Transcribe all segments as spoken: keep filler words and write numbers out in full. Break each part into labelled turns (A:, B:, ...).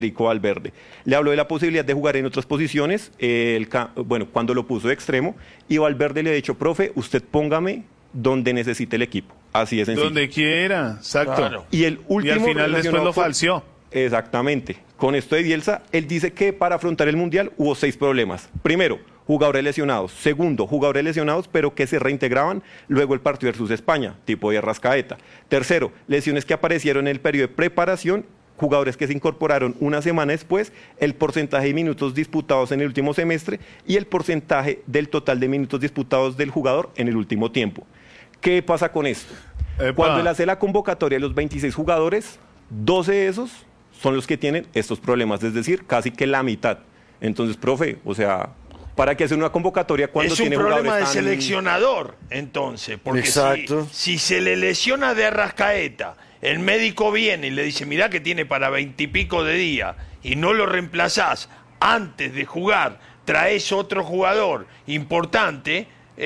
A: Rico Valverde. Le habló de la posibilidad de jugar en otras posiciones, eh, el, bueno, cuando lo puso de extremo, y Valverde le ha dicho, profe, usted póngame donde necesite el equipo. Así es sencillo.
B: Donde quiera, exacto. Claro.
A: Y el último...
B: Y al final después lo falseó.
A: Exactamente. Con esto de Bielsa, él dice que para afrontar el Mundial hubo seis problemas. Primero, jugadores lesionados. Segundo, jugadores lesionados, pero que se reintegraban luego el partido versus España, tipo de Arrascaeta. Tercero, lesiones que aparecieron en el periodo de preparación, jugadores que se incorporaron una semana después, el porcentaje de minutos disputados en el último semestre y el porcentaje del total de minutos disputados del jugador en el último tiempo. ¿Qué pasa con esto? Epa. Cuando él hace la convocatoria de los veintiséis jugadores, doce de esos son los que tienen estos problemas, es decir, casi que la mitad. Entonces, profe, o sea, ¿para qué hacer una convocatoria cuando tiene jugadores tan...?
C: Es un problema de seleccionador, entonces, porque
D: Exacto.
C: Si, si se le lesiona de Arrascaeta, el médico viene y le dice, mirá que tiene para veintipico de días, y no lo reemplazás antes de jugar, traes otro jugador importante,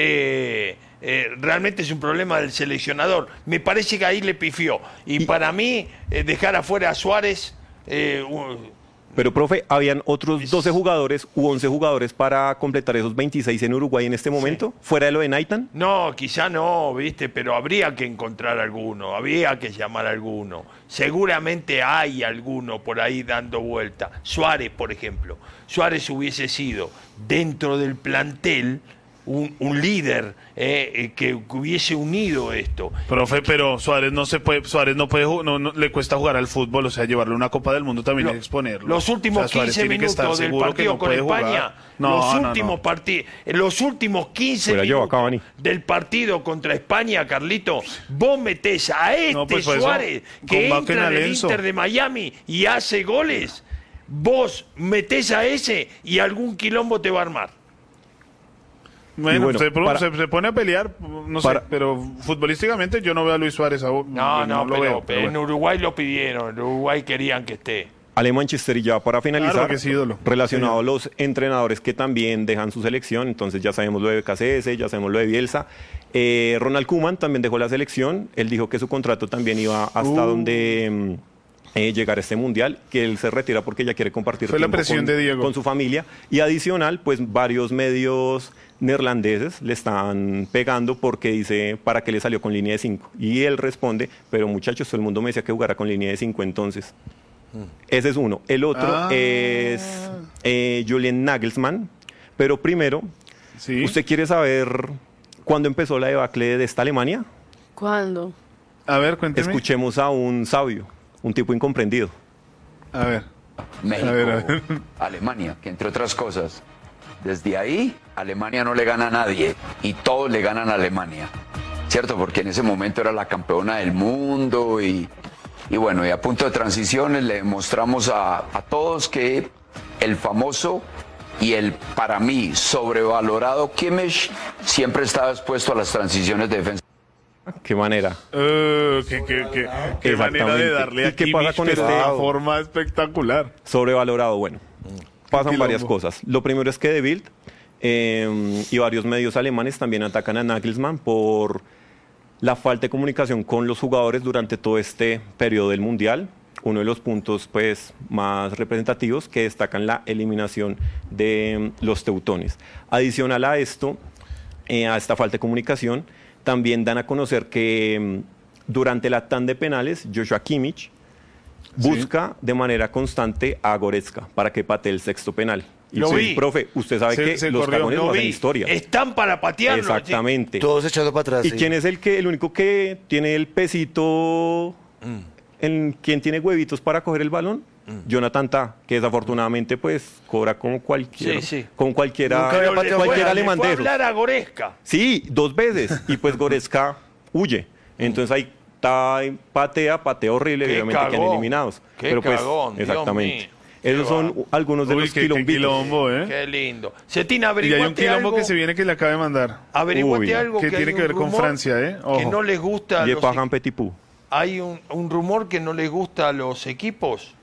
C: eh, eh, realmente es un problema del seleccionador. Me parece que ahí le pifió. Y, y para mí, eh, dejar afuera a Suárez... Eh, uh,
A: Pero, profe, habían otros doce jugadores u once jugadores para completar esos veintiséis en Uruguay en este momento, sí. ¿Fuera de lo de Naitan?
C: No, quizá no, viste, pero habría que encontrar alguno, habría que llamar a alguno. Seguramente hay alguno por ahí dando vuelta. Suárez, por ejemplo. Suárez hubiese sido dentro del plantel un, un líder eh, eh, que hubiese unido esto.
B: Profe, pero Suárez no se puede, Suárez no puede, no, no le cuesta jugar al fútbol, o sea, llevarle una Copa del Mundo también es exponerlo.
C: Los últimos o sea, quince minutos del partido no con España, no, los no, últimos no. partidos, los últimos quince Fuera minutos yo, del partido contra España, Carlito, vos metés a este no, pues Suárez eso, que entra en el Inter de Miami y hace goles, vos metés a ese y algún quilombo te va a armar.
B: Bueno,
A: bueno
B: se,
A: para,
B: se, se pone a pelear, no
A: para,
B: sé, pero futbolísticamente yo no veo a Luis Suárez. A,
C: no,
B: no,
C: no,
B: lo
C: pero,
B: veo,
C: pero en bueno. Uruguay lo pidieron, en Uruguay querían que esté.
A: Ale Manchester, y ya para finalizar,
B: claro que sí, ídolo.
A: relacionado
B: sí.
A: a los entrenadores que también dejan su selección, entonces ya sabemos lo de B K C S, ya sabemos lo de Bielsa. Eh, Ronald Koeman también dejó la selección, él dijo que su contrato también iba hasta uh. donde... Eh, llegar a este mundial, que él se retira porque ya quiere compartir
B: Fue
A: tiempo
B: la presión
A: con,
B: de Diego.
A: con su familia, y adicional, pues varios medios neerlandeses le están pegando porque dice, ¿para qué le salió con línea de cinco? Y él responde, pero muchachos, todo el mundo me decía que jugara con línea de cinco, entonces. Mm. Ese es uno. El otro ah. es eh, Julian Nagelsmann, pero primero, ¿sí? ¿Usted quiere saber cuándo empezó la debacle de esta Alemania?
E: ¿Cuándo?
B: A ver, cuénteme.
A: Escuchemos a un sabio. Un tipo incomprendido.
B: A ver.
F: México,
B: a ver, a ver.
F: Alemania, que entre otras cosas, desde ahí Alemania no le gana a nadie y todos le ganan a Alemania, ¿cierto? Porque en ese momento era la campeona del mundo y, y bueno, y a punto de transiciones le demostramos a, a todos que el famoso y el, para mí, sobrevalorado Kimmich siempre estaba expuesto a las transiciones de defensa.
A: Qué manera.
B: Uh, qué qué, qué, qué manera de darle a
A: ¿Y qué pasa con
B: de
A: este?
B: una forma espectacular.
A: Sobrevalorado, bueno. Pasan varias cosas. Lo primero es que De Bild eh, y varios medios alemanes también atacan a Nagelsmann por la falta de comunicación con los jugadores durante todo este periodo del Mundial. Uno de los puntos pues, más representativos que destacan la eliminación de los teutones. Adicional a esto, eh, a esta falta de comunicación, también dan a conocer que durante la tanda de penales, Joshua Kimmich busca sí. de manera constante a Goretzka para que patee el sexto penal. Y
C: lo
A: sí,
C: vi.
A: Profe, usted sabe
B: se,
A: que
B: se
A: los cagones no hacen historia.
C: Están para patearlo.
A: Exactamente.
D: Sí. Todos echando para atrás.
A: ¿Y
D: sí.
A: quién es el que el único que tiene el pesito, mm. en quién tiene huevitos para coger el balón? Mm. Jonathan Tah, que desafortunadamente pues cobra como cualquiera, sí, sí. como cualquiera, cualquier alemán de esos.
C: Hablar a Goretzka.
A: Sí, dos veces, y pues Goretzka huye. Entonces ahí está, patea, patea horrible, y obviamente
C: cagón,
A: quedan eliminados.
C: Qué
A: Pero pues,
C: cagón,
A: exactamente. Esos son algunos de
B: Uy,
A: los
B: qué,
A: quilombitos.
B: Qué quilombo, ¿eh?
C: Qué lindo. Cetina,
B: y hay un quilombo
C: algo,
B: que se viene que le acaba de mandar.
C: Averiguate algo
B: que,
C: que
B: tiene que ver con Francia, ¿eh? Ojo.
C: Que no les gusta a los
A: Petit
C: Hay un, un rumor que no les gusta a los equipos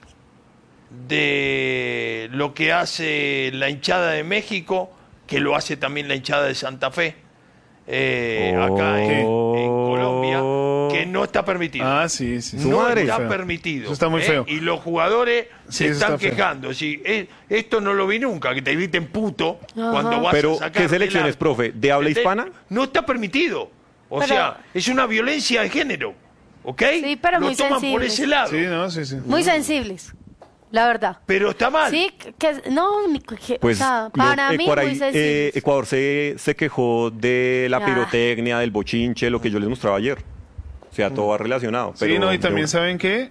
C: de lo que hace la hinchada de México, que lo hace también la hinchada de Santa Fe, eh, oh. acá en, en Colombia, que no está permitido.
B: Ah, sí, sí.
A: Su
C: no
A: madre.
C: está
B: Feo.
C: permitido.
B: Eso está muy
C: ¿eh?
B: feo.
C: Y los jugadores
B: Sí,
C: se
B: eso
C: están
B: está feo.
C: quejando. Sí, eh, esto no lo vi nunca, que te griten puto
D: Ajá.
C: cuando vas
A: Pero,
C: a sacar.
A: ¿qué selecciones,
C: del arco.
A: profe? ¿De habla
C: ¿Entendés?
A: hispana?
C: No está permitido. O
D: Pero-
C: sea, es una violencia de género. ¿Ok?
D: Sí, pero
C: lo
D: muy
C: toman por
D: sensibles.
C: ese lado.
B: Sí, no, sí, sí.
D: Muy sensibles, la verdad.
C: Pero está mal.
D: Sí, que, que- no, ni que-
A: Pues
D: o sea,
A: lo-
D: para mí
A: Ecuador,
D: muy
A: eh,
D: sensibles.
A: Ecuador se, se quejó de la
D: Ah.
A: pirotecnia, del bochinche, lo que yo les mostraba ayer. O sea, todo va relacionado.
B: Sí,
A: pero
B: no, y
A: de
B: también
A: una.
B: saben qué.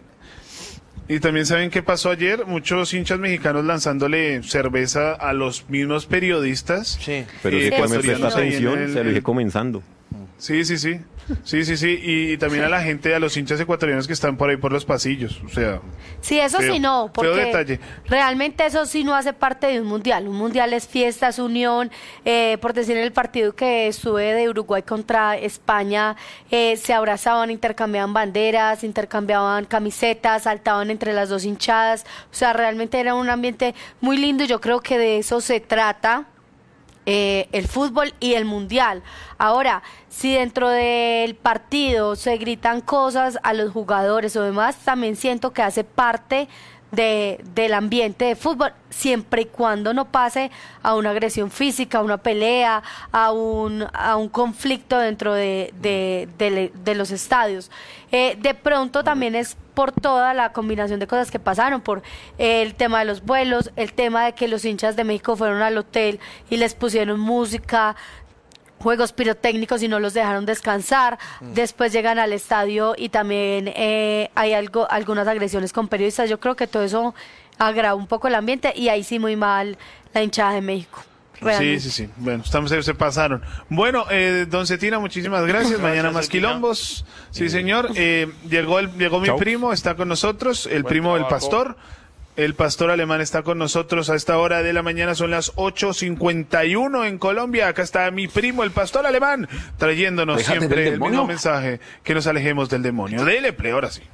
B: Y también saben qué pasó ayer. Muchos hinchas mexicanos lanzándole cerveza a los mismos periodistas.
C: Sí.
A: Pero
B: eh,
A: si
D: Sí,
A: me presta
B: ecuatorianos ahí en
A: atención,
B: el-
A: se lo dije comenzando.
B: Sí, sí, sí. Sí, sí, sí. Y, y también a la gente, a los hinchas ecuatorianos que están por ahí por los pasillos. O sea,
D: Sí, eso
B: Feo,
D: sí no,
B: feo
D: porque
B: detalle.
D: realmente eso sí no hace parte de un mundial. Un mundial es fiesta, es unión. Eh, por decir, en el partido que estuve de Uruguay contra España, eh, se abrazaban, intercambiaban banderas, intercambiaban camisetas, saltaban entre las dos hinchadas. O sea, realmente era un ambiente muy lindo y yo creo que de eso se trata. Eh, el fútbol y el mundial. Ahora, si dentro del partido se gritan cosas a los jugadores o demás, también siento que hace parte de, del ambiente de fútbol, siempre y cuando no pase a una agresión física, a una pelea, a un, a un conflicto dentro de, de, de, de los estadios. Eh, de pronto también es por toda la combinación de cosas que pasaron, por eh, el tema de los vuelos, el tema de que los hinchas de México fueron al hotel y les pusieron música, juegos pirotécnicos y no los dejaron descansar. Mm. Después llegan al estadio y también eh, hay algo, algunas agresiones con periodistas. Yo creo que todo eso agrava un poco el ambiente y ahí sí muy mal la hinchada de México. Realmente.
B: sí, sí, sí. Bueno, estamos, se, se pasaron. Bueno, eh, don Cetina, muchísimas gracias. Mañana
C: Gracias,
B: más
C: Cetina.
B: quilombos. Sí, señor. Eh, llegó el, llegó mi
A: Chau.
B: primo, está con nosotros, el
C: Buen
B: primo del
C: trabajo.
B: pastor. El pastor alemán está con nosotros a esta hora de la mañana, son las ocho cincuenta y uno en Colombia. Acá está mi primo, el pastor alemán, trayéndonos
F: Aléjate
B: siempre
F: del
B: el
F: demonio.
B: mismo mensaje, que nos alejemos del demonio. Dele play, ahora sí.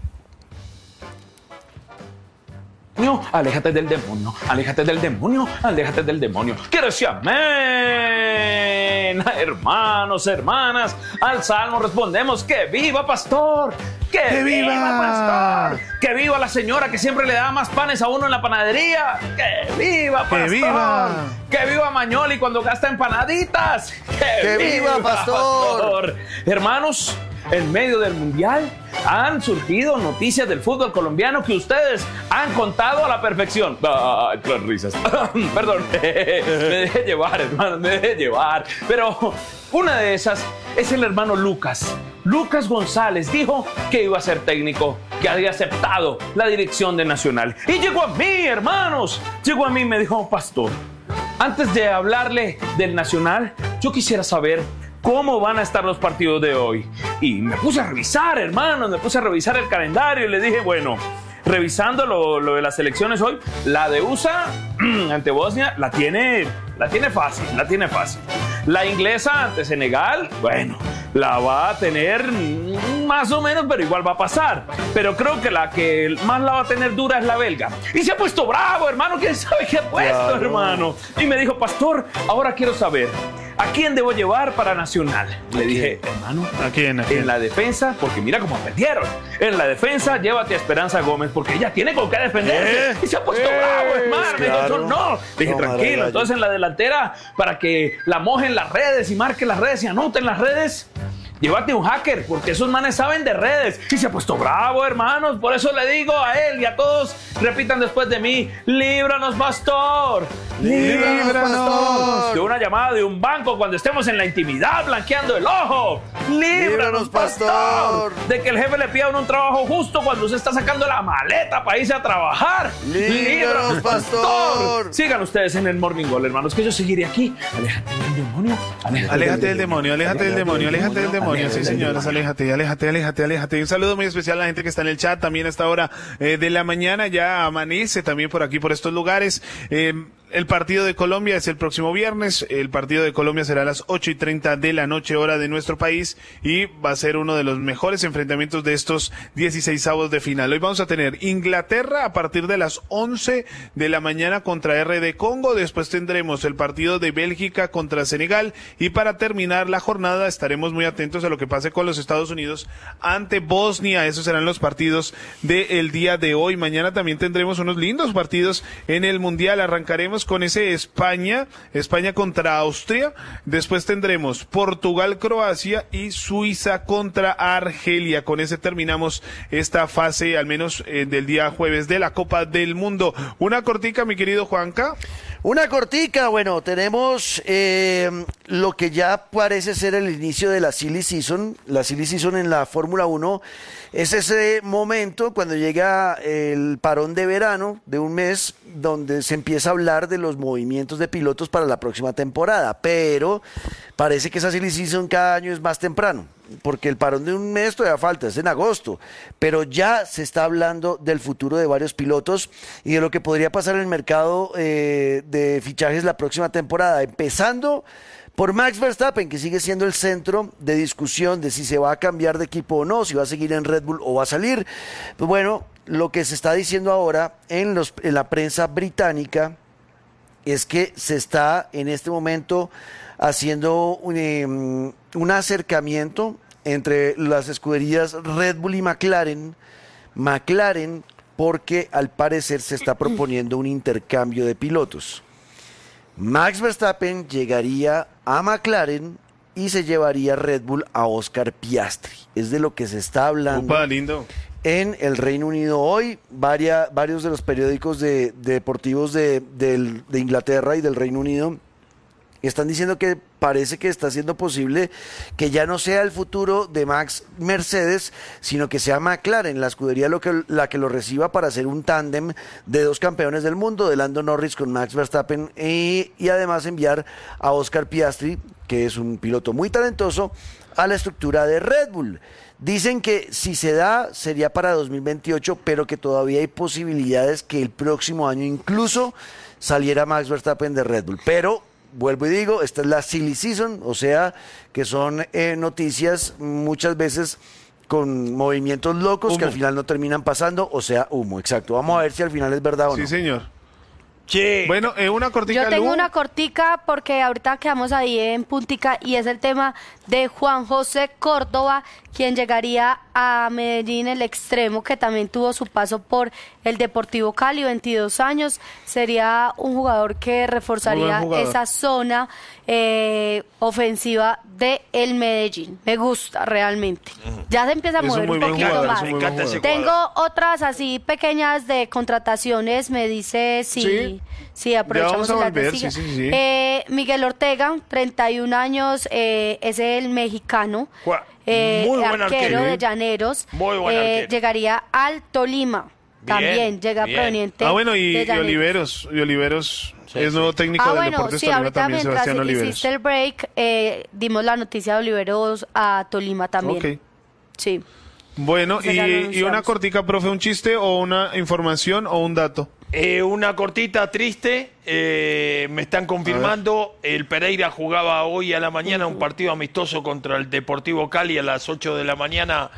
E: demonio, aléjate del demonio, aléjate del demonio, aléjate del demonio. ¡Quiero decir amén! Hermanos, hermanas, al salmo respondemos que viva pastor, que,
B: ¡Que
E: viva!
B: viva!
E: pastor, que viva la señora que siempre le da más panes a uno en la panadería, que viva
B: ¡Que
E: pastor,
B: viva!
E: que viva Mañoli cuando gasta empanaditas, que,
G: ¡Que viva, pastor!
E: Hermanos, en medio del mundial han surgido noticias del fútbol colombiano que ustedes han contado a la perfección. Ay, las risas. Perdón, me dejé llevar, hermano, me dejé llevar. Pero una de esas es el hermano Lucas. Lucas González dijo que iba a ser técnico, que había aceptado la dirección de Nacional. Y llegó a mí, hermanos. Llegó a mí y me dijo, pastor, antes de hablarle del Nacional, yo quisiera saber cómo van a estar los partidos de hoy. Y me puse a revisar, hermanos, me puse a revisar el calendario y le dije, bueno, revisando lo, lo de las elecciones hoy, la de U S A ante Bosnia la tiene, la tiene fácil, la tiene fácil. La inglesa ante Senegal, bueno, la va a tener más o menos, pero igual va a pasar. Pero creo que la que más la va a tener dura es la belga. Y se ha puesto bravo, hermano, quién sabe qué ha puesto,
G: Claro.
E: hermano. Y me dijo, pastor, ahora quiero saber, ¿a quién debo llevar para Nacional? Le dije, hermano,
B: ¿A quién? ¿A quién?
E: en la defensa, porque mira cómo perdieron. En la defensa, llévate a Esperanza Gómez, porque ella tiene con qué defenderse.
B: ¿Eh?
E: Y se ha puesto
B: ¿Eh?
E: bravo, hermano. Me dijo,
G: Claro.
E: no, no. Le dije,
G: No,
E: tranquilo.
G: Maravilla.
E: Entonces, en la delantera, para que la mojen las redes y marquen las redes y anoten las redes, llévate un hacker, porque esos manes saben de redes. Y se ha puesto bravo, hermanos. Por eso le digo a él y a todos, repitan después de mí, líbranos, pastor.
G: ¡Líbranos, pastor!
E: De una llamada de un banco cuando estemos en la intimidad blanqueando el ojo. ¡Líbranos,
G: ¡Líbranos,
E: pastor!
G: pastor!
E: De que el jefe le pida a uno un trabajo justo cuando usted está sacando la maleta para irse a trabajar.
G: ¡Líbranos, pastor!
E: Sigan ustedes en el Morning Call, hermanos, que yo seguiré aquí. Aléjate del demonio.
B: Aléjate del demonio, aléjate del demonio, aléjate del demonio, sí señores, aléjate, aléjate, aléjate, aléjate. Un saludo muy especial a la gente que está en el chat también a esta hora eh, de la mañana, ya amanece también por aquí, por estos lugares. Eh, El partido de Colombia es el próximo viernes. El partido de Colombia será a las ocho y treinta de la noche, hora de nuestro país, y va a ser uno de los mejores enfrentamientos de estos dieciseisavos de final. Hoy vamos a tener Inglaterra a partir de las once de la mañana contra R D Congo. Después tendremos el partido de Bélgica contra Senegal, y para terminar la jornada estaremos muy atentos a lo que pase con los Estados Unidos ante Bosnia. Esos serán los partidos del día de hoy. Mañana también tendremos unos lindos partidos en el Mundial. Arrancaremos con ese España, España contra Austria, después tendremos Portugal, Croacia y Suiza contra Argelia. Con ese terminamos esta fase, al menos eh, del día jueves, de la Copa del Mundo. Una cortica, mi querido Juanca.
G: Una cortica, bueno, tenemos eh, lo que ya parece ser el inicio de la Silly Season. La Silly Season en la Fórmula uno es ese momento cuando llega el parón de verano de un mes, donde se empieza a hablar de los movimientos de pilotos para la próxima temporada, pero parece que esa Silly Season cada año es más temprano, porque el parón de un mes todavía falta, es en agosto, pero ya se está hablando del futuro de varios pilotos y de lo que podría pasar en el mercado eh, de fichajes la próxima temporada, empezando por Max Verstappen, que sigue siendo el centro de discusión de si se va a cambiar de equipo o no, si va a seguir en Red Bull o va a salir. Pues bueno, lo que se está diciendo ahora en, los, en la prensa británica es que se está en este momento haciendo un, eh, un acercamiento entre las escuderías Red Bull y McLaren, McLaren, porque al parecer se está proponiendo un intercambio de pilotos. Max Verstappen llegaría a McLaren y se llevaría Red Bull a Oscar Piastri. Es de lo que se está hablando.
B: Opa, lindo.
G: En el Reino Unido hoy. Varia, varios de los periódicos de, de deportivos de, de, de Inglaterra y del Reino Unido están diciendo que parece que está siendo posible que ya no sea el futuro de Max Mercedes, sino que sea McLaren, la escudería lo que, la que lo reciba para hacer un tándem de dos campeones del mundo, de Lando Norris con Max Verstappen, y, y además enviar a Oscar Piastri, que es un piloto muy talentoso, a la estructura de Red Bull. Dicen que si se da sería para dos mil veintiocho, pero que todavía hay posibilidades que el próximo año incluso saliera Max Verstappen de Red Bull, pero vuelvo y digo, esta es la silly season, o sea, que son eh, noticias muchas veces con movimientos locos humo, que al final no terminan pasando, o sea, humo, exacto. Vamos a ver si al final es verdad o
B: sí,
G: no.
B: Sí, señor.
C: Sí.
B: Bueno, eh, una cortica.
D: Yo tengo
B: Lu.
D: una cortica porque ahorita quedamos ahí en puntica y es el tema de Juan José Córdoba, quien llegaría a Medellín, el extremo, que también tuvo su paso por el Deportivo Cali, veintidós años. Sería un jugador que reforzaría
B: jugador.
D: esa zona eh, ofensiva de el Medellín. Me gusta realmente. Ya se empieza a
B: Es un
D: mover
B: muy
D: un,
B: buen
D: poquito
B: jugador,
D: más.
B: es un muy buen jugador.
D: Tengo otras así pequeñas de contrataciones, me dice si,
B: Sí.
D: si aprovechamos
B: Ya vamos a
D: el dato,
B: volver,
D: siga.
B: sí, sí, sí.
D: Eh, Miguel Ortega, treinta y un años, eh, es el mexicano,
C: Jua-
D: eh,
C: muy buen
D: arquero
C: arquero,
D: de
C: ¿eh?
D: Llaneros,
C: Muy buen
D: eh,
C: arquero.
D: llegaría al Tolima,
C: Bien,
D: también llega
C: bien.
D: proveniente
B: Ah, bueno, y,
D: de
B: y
D: Llaneros.
B: Oliveros, y Oliveros
C: Sí,
B: es
C: sí.
B: nuevo técnico
D: Ah,
B: del
D: bueno,
B: Deportes
D: sí,
B: Tolima
D: ahorita
B: también,
D: mientras
B: Sebastián Oliveros.
D: hiciste el break, eh, dimos la noticia de Oliveros a Tolima también.
B: Ok.
D: Sí.
B: Bueno,
D: Ese ya lo
B: y, y
D: anunciamos.
B: una cortica, profe, un chiste o una información o un dato.
C: Eh, una cortita triste, eh, me están confirmando, el Pereira jugaba hoy a la mañana un partido amistoso contra el Deportivo Cali a las ocho de la mañana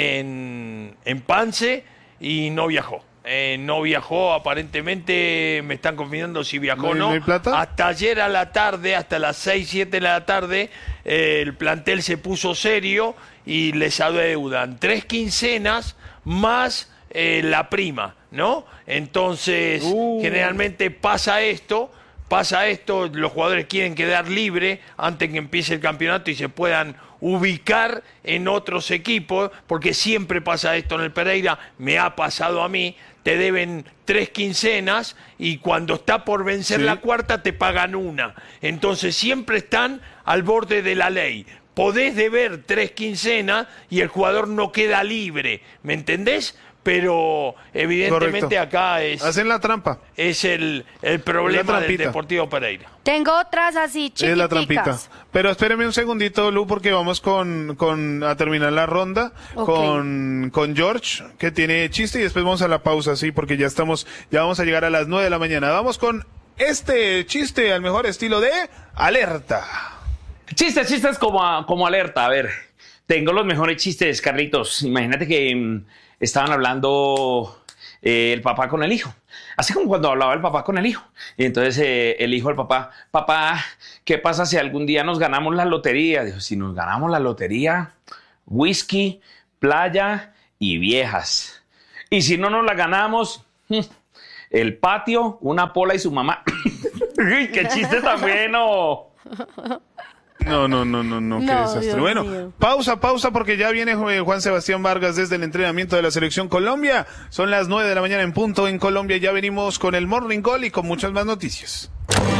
C: en, en Pance y no viajó. Eh, no viajó, aparentemente me están confirmando si viajó
B: ¿No
C: o
B: hay-
C: no.
B: no hay plata?
C: Hasta ayer a la tarde, hasta las seis, siete de la tarde, eh, el plantel se puso serio y les adeudan tres quincenas más eh, la prima, ¿no? Entonces,
B: Uh.
C: generalmente pasa esto, pasa esto, los jugadores quieren quedar libres antes que empiece el campeonato y se puedan ubicar en otros equipos, porque siempre pasa esto en el Pereira, me ha pasado a mí, te deben tres quincenas y cuando está por vencer
B: Sí.
C: la cuarta te pagan una. Entonces siempre están al borde de la ley. Podés deber tres quincenas y el jugador no queda libre, ¿me entendés? Pero evidentemente
B: Correcto.
C: acá es,
B: Hacen la trampa.
C: es el, el problema del
B: trampita.
C: Deportivo Pereira.
D: Tengo otras así chiquiticas.
B: Es la trampita. Pero espéreme un segundito, Lu, porque vamos con, con a terminar la ronda
D: Ok.
B: con, con George, que tiene chiste, y después vamos a la pausa, sí, porque ya estamos, ya vamos a llegar a las nueve de la mañana. Vamos con este chiste al mejor estilo de alerta.
E: Chistes, chistes como, a- como alerta. A ver, tengo los mejores chistes, Carlitos. Imagínate que mm, estaban hablando eh, el papá con el hijo. Así como cuando hablaba el papá con el hijo. Y entonces eh, el hijo al papá, papá, ¿qué pasa si algún día nos ganamos la lotería? Dijo, si nos ganamos la lotería, whisky, playa y viejas. Y si no nos la ganamos, el patio, una pola y su mamá. ¡Uy, qué chiste tan bueno!
B: No, no, no, no, no, qué
D: No,
B: desastre.
D: Dios
B: Bueno,
D: mío.
B: pausa, pausa, porque ya viene eh, Juan Sebastián Vargas desde el entrenamiento de la Selección Colombia. Son las nueve de la mañana en punto en Colombia. Ya venimos con el Morning Call y con muchas más noticias.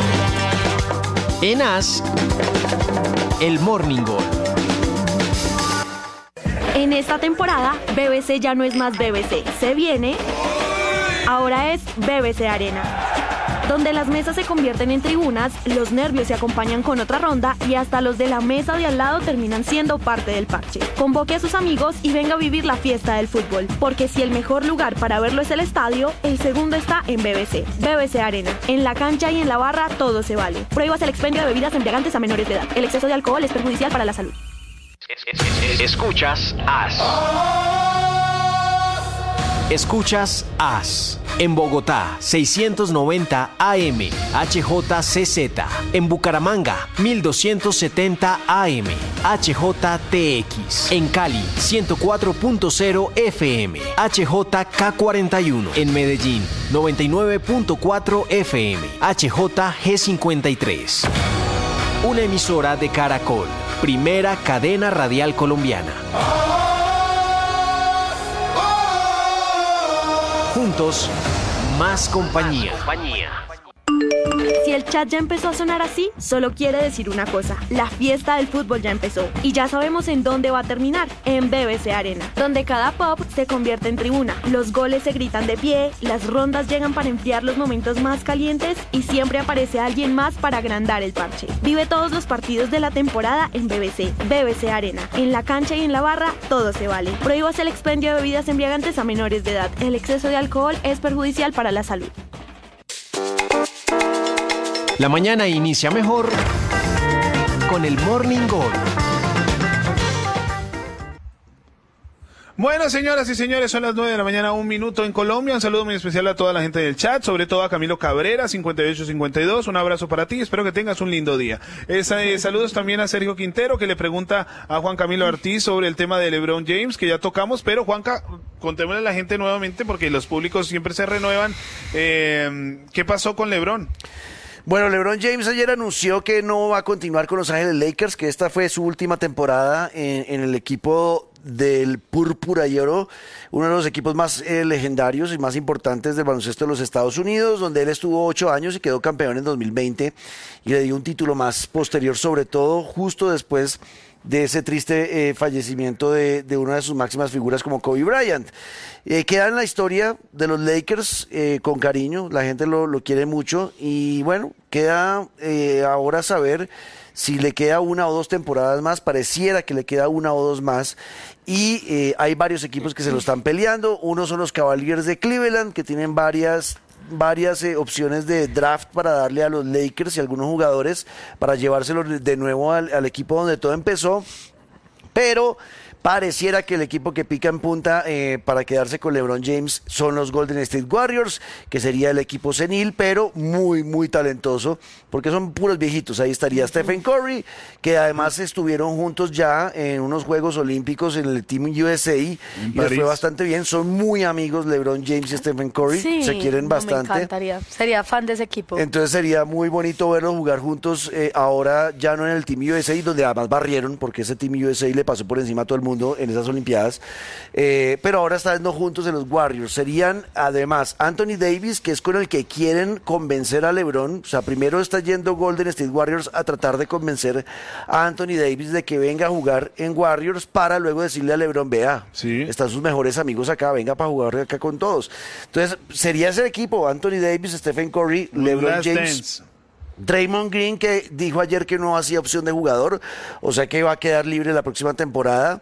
H: En As, el Morning Call.
I: En esta temporada, B B C ya no es más B B C. Se viene, ahora es B B C Arena, donde las mesas se convierten en tribunas, los nervios se acompañan con otra ronda y hasta los de la mesa de al lado terminan siendo parte del parche. Convoque a sus amigos y venga a vivir la fiesta del fútbol, porque si el mejor lugar para verlo es el estadio, el segundo está en B B C. B B C Arena. En la cancha y en la barra todo se vale. Prohíbas el expendio de bebidas embriagantes a menores de edad. El exceso de alcohol es perjudicial para la salud.
H: Escuchas As. Escuchas As. En Bogotá, seiscientos noventa A M, H J C Z. En Bucaramanga, mil doscientos setenta A M, H J T X. En Cali, ciento cuatro punto cero F M, H J K cuarenta y uno. En Medellín, noventa y nueve punto cuatro F M, H J G cincuenta y tres. Una emisora de Caracol, primera cadena radial colombiana. Juntos, más compañía.
I: Si el chat ya empezó a sonar así, solo quiere decir una cosa: la fiesta del fútbol ya empezó. Y ya sabemos en dónde va a terminar, en B B C Arena, donde cada pop se convierte en tribuna. Los goles se gritan de pie, las rondas llegan para enfriar los momentos más calientes y siempre aparece alguien más para agrandar el parche. Vive todos los partidos de la temporada en B B C. B B C Arena. En la cancha y en la barra, todo se vale. Prohíbas el expendio de bebidas embriagantes a menores de edad. El exceso de alcohol es perjudicial para la salud.
H: La mañana inicia mejor con el Morning Call.
B: Bueno, señoras y señores, son las nueve de la mañana, un minuto en Colombia. Un saludo muy especial a toda la gente del chat, sobre todo a Camilo Cabrera, cincuenta y ocho cincuenta y dos. Un abrazo para ti, espero que tengas un lindo día. Esa, eh, saludos también a Sergio Quintero, que le pregunta a Juan Camilo Ortiz sobre el tema de LeBron James, que ya tocamos, pero Juanca, contémosle a la gente nuevamente, porque los públicos siempre se renuevan. Eh, ¿Qué pasó con LeBron?
G: Bueno, LeBron James ayer anunció que no va a continuar con Los Ángeles Lakers, que esta fue su última temporada en, en el equipo del Púrpura y Oro, uno de los equipos más eh, legendarios y más importantes del baloncesto de los Estados Unidos, donde él estuvo ocho años y quedó campeón en dos mil veinte y le dio un título más posterior, sobre todo justo después de ese triste eh, fallecimiento de, de una de sus máximas figuras como Kobe Bryant. Eh, queda en la historia de los Lakers eh, con cariño, la gente lo, lo quiere mucho y bueno, queda eh, ahora saber si le queda una o dos temporadas más, pareciera que le queda una o dos más y eh, hay varios equipos que se lo están peleando. Uno son los Cavaliers de Cleveland, que tienen varias varias eh, opciones de draft para darle a los Lakers y a algunos jugadores para llevárselos de nuevo al, al equipo donde todo empezó, pero pareciera que el equipo que pica en punta eh, para quedarse con LeBron James son los Golden State Warriors, que sería el equipo senil, pero muy, muy talentoso, porque son puros viejitos. Ahí estaría Stephen Curry, que además estuvieron juntos ya en unos Juegos Olímpicos en el Team U S A, y les fue bastante bien. Son muy amigos LeBron James y Stephen Curry,
D: Sí,
G: se quieren
D: no,
G: bastante.
D: Me encantaría, sería fan de ese equipo.
G: Entonces sería muy bonito verlos jugar juntos, eh, ahora ya no en el Team U S A, donde además barrieron, porque ese Team U S A le pasó por encima a todo el mundo en esas Olimpiadas, eh, pero ahora están no juntos en los Warriors. Serían además Anthony Davis, que es con el que quieren convencer a LeBron. O sea, primero está yendo Golden State Warriors a tratar de convencer a Anthony Davis de que venga a jugar en Warriors, para luego decirle a LeBron: vea,
B: sí,
G: están sus mejores amigos acá, venga para jugar acá con todos. Entonces sería ese equipo: Anthony Davis, Stephen Curry, LeBron
B: Last
G: James,
B: Dance.
G: Draymond Green, que dijo ayer que no hacía opción de jugador, o sea que va a quedar libre la próxima temporada,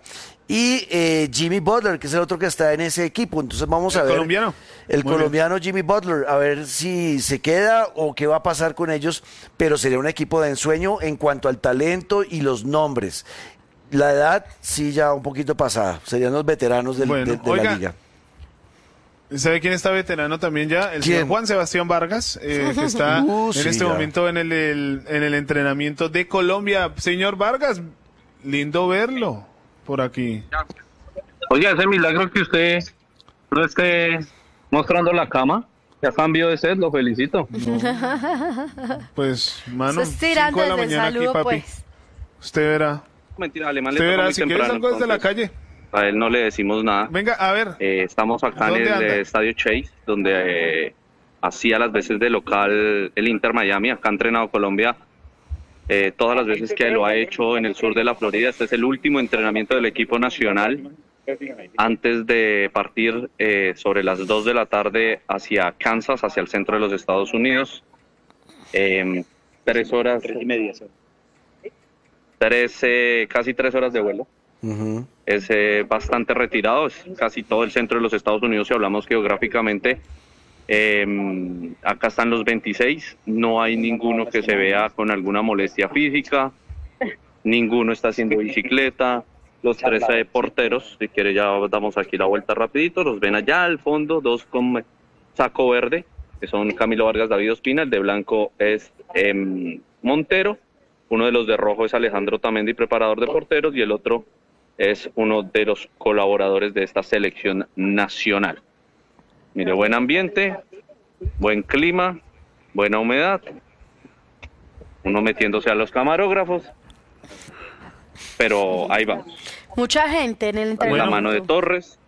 G: y eh, Jimmy Butler, que es el otro que está en ese equipo. Entonces vamos
B: ¿El
G: a ver.
B: colombiano?
G: El
B: Muy
G: colombiano Jimmy Butler, a ver si se queda o qué va a pasar con ellos, pero sería un equipo de ensueño en cuanto al talento y los nombres. La edad sí ya un poquito pasada, serían los veteranos del-
B: Bueno,
G: de, de
B: oiga,
G: la liga.
B: ¿Sabe quién está veterano también ya? El
G: ¿Quién?
B: señor Juan Sebastián Vargas, eh, que está
G: Uh,
B: en
G: sí,
B: este
G: ya.
B: momento en el, el- en el entrenamiento de Colombia. Señor Vargas, lindo verlo por aquí.
J: Oye, ese milagro que usted no esté mostrando la cama, ya cambió de set, lo felicito.
B: Pues, mano,
D: Eso es tirando
B: cinco de la
D: desde el
B: mañana aquí,
D: saludo,
B: papi.
D: pues.
B: Usted verá.
J: Mentira, alemán le
B: Usted
J: toca
B: verá,
J: muy
B: si quieres
J: temprano,
B: algo desde la
J: entonces,
B: calle.
J: a él no le decimos nada.
B: Venga, a ver.
J: Eh, estamos acá en
B: ¿Dónde
J: el
B: anda?
J: eh, estadio Chase, donde eh, hacía las veces de local el Inter Miami. Acá ha entrenado Colombia eh, todas las veces que lo ha hecho en el sur de la Florida. Este es el último entrenamiento del equipo nacional antes de partir eh, sobre las dos de la tarde hacia Kansas, hacia el centro de los Estados Unidos. Eh, tres horas y media. Tres, eh, casi tres horas de vuelo.
G: Ujú.
J: Es eh, bastante retirado, es casi todo el centro de los Estados Unidos si hablamos geográficamente. Eh, acá están los veintiséis, no hay ninguno que se vea con alguna molestia física, ninguno está haciendo bicicleta. Los tres eh, porteros, si quiere ya damos aquí la vuelta rapidito, los ven allá al fondo, dos con saco verde, que son Camilo Vargas, David Ospina, el de blanco es eh, Montero, uno de los de rojo es Alejandro Tamendi, preparador de porteros, y el otro es uno de los colaboradores de esta selección nacional. Mire, buen ambiente, buen clima, buena humedad, uno metiéndose a los camarógrafos, pero ahí vamos.
D: Mucha gente en el
J: Con
D: entrenamiento.
J: la mano de Torres,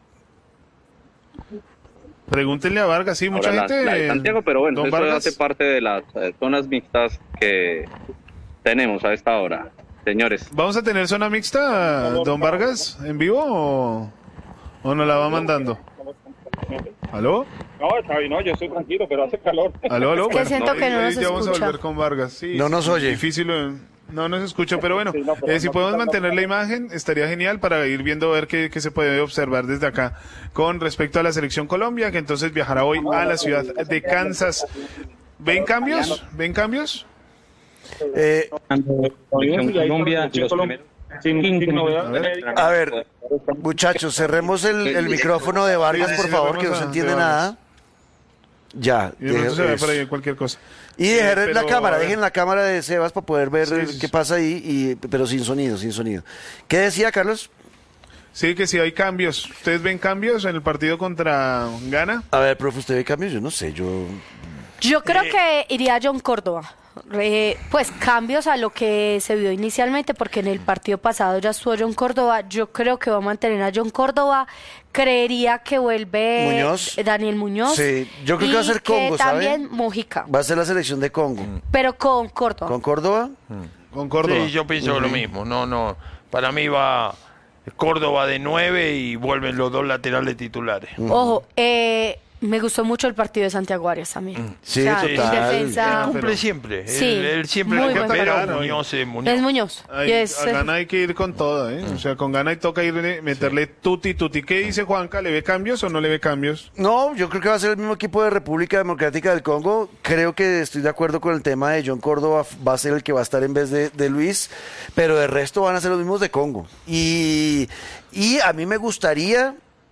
B: Pregúntenle a Vargas, sí, mucha
J: ahora la-
B: gente.
J: la de Santiago, pero bueno,
B: Don
J: eso
B: Vargas.
J: hace parte de las eh, zonas mixtas que tenemos a esta hora. Señores,
B: ¿Vamos a tener zona mixta, don Vargas, en vivo o, o nos la va mandando? ¿Aló?
K: No, Xavi, no, yo estoy tranquilo, pero hace calor.
B: ¿Aló, aló?
D: Es que siento que no
B: ahí
D: nos
B: ya vamos a
D: escucha.
B: volver con Vargas. Sí,
G: No nos
B: es
G: oye.
B: Difícil, eh, no nos escucha, pero bueno,
K: Sí, no, pero
B: eh, si
K: no
B: podemos
K: está
B: mantener
K: hablando.
B: la imagen, estaría genial para ir viendo, ver qué, qué se puede observar desde acá con respecto a la selección Colombia, que entonces viajará hoy a la ciudad de Kansas. ¿Ven cambios? ¿Ven cambios?
G: Eh,
J: Colombia,
K: Sí,
J: los
K: Colombia.
J: primeros
K: Sin, sin novedad.
B: A ver.
G: a ver, muchachos, cerremos el, el micrófono de Vargas,
B: Sí,
G: por
B: sí,
G: favor,
B: cerremos
G: que no
B: a-
G: se
B: de
G: entiende
B: Vargas.
G: nada. Ya.
B: Y de pronto
G: deje-
B: se ve
G: eso.
B: por ahí cualquier cosa.
G: Y
B: Eh,
G: dejar la
B: pero,
G: cámara,
B: a ver.
G: dejen la cámara de Sebas para poder ver
B: Sí,
G: eh,
B: sí,
G: qué
B: sí.
G: pasa ahí, y, pero sin sonido, sin sonido. ¿Qué decía Carlos?
B: Sí, que sí hay cambios. ¿Ustedes ven cambios en el partido contra Ghana?
G: A ver, profe, ¿usted ve cambios? Yo no sé, yo...
D: Yo creo
B: Eh,
D: que iría John Córdoba. Eh, pues cambios a lo que se vio inicialmente, porque en el partido pasado ya estuvo John Córdoba. Yo creo que va a mantener a John Córdoba. Creería que vuelve
G: Muñoz.
D: Daniel Muñoz.
G: Sí, yo creo que va a
D: y
G: ser Congo, ¿sabe?
D: también Mojica,
G: Va a ser la selección de Congo.
D: pero con Córdoba.
G: ¿Con Córdoba?
B: Con Córdoba.
C: Sí, yo pienso lo mismo. No, no. Para mí va Córdoba de nueve y vuelven los dos laterales titulares.
D: Ojo, eh, me gustó mucho el partido de Santiago Arias también.
G: Sí,
D: O sea,
G: total.
D: en defensa.
C: Él cumple
B: pero-
C: siempre.
D: Sí,
C: él, él siempre
D: muy
C: la
D: buen
C: pero
B: partido.
C: Muñoz es Muñoz.
D: Es Muñoz.
B: Ay,
D: y es,
B: a Ghana hay que ir con toda, ¿eh? O sea, con Ghana y toca ir meterle tuti, tuti. ¿Qué dice Juanca? ¿Le ve cambios o no le ve cambios?
G: No, yo creo que va a ser el mismo equipo de República Democrática del Congo. Creo que estoy de acuerdo con el tema de John Córdoba, va a ser el que va a estar en vez de, de Luis, pero de resto van a ser los mismos de Congo. Y, y a mí me gustaría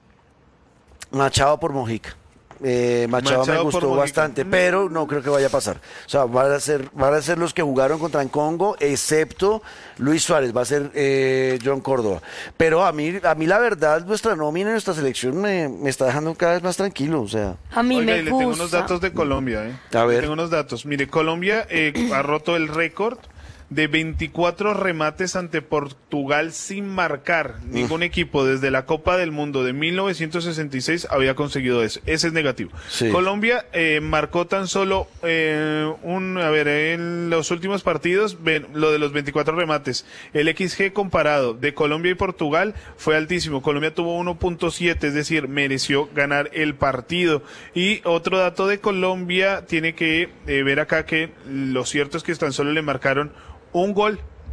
G: Machado por Mojica. Eh, Machado,
B: Machado
G: me
B: por
G: gustó
B: Mojica.
G: bastante, pero no creo que vaya a pasar. O sea, van a ser, van a ser los que jugaron contra el Congo, excepto Luis Suárez, va a ser eh, John Córdoba. Pero a mí, a mí la verdad, nuestra nómina, nuestra selección me, me está dejando cada vez más tranquilo. O sea,
D: a mí
B: Oiga,
D: me
B: y le
D: gusta.
B: tengo unos datos de Colombia, ¿eh?
G: A ver.
B: Le tengo unos datos. Mire, Colombia eh, ha roto el récord de veinticuatro remates ante Portugal sin marcar. Ningún equipo desde la Copa del Mundo de mil novecientos sesenta y seis había conseguido eso. Ese es negativo.
G: Sí.
B: Colombia eh, marcó tan solo eh, un, a ver, en los últimos partidos, ven, lo de los veinticuatro remates, el equis ge comparado de Colombia y Portugal fue altísimo. Colombia tuvo uno punto siete, es decir, mereció ganar el partido. Y otro dato de Colombia tiene que eh, ver acá que lo cierto es que tan solo le marcaron un gol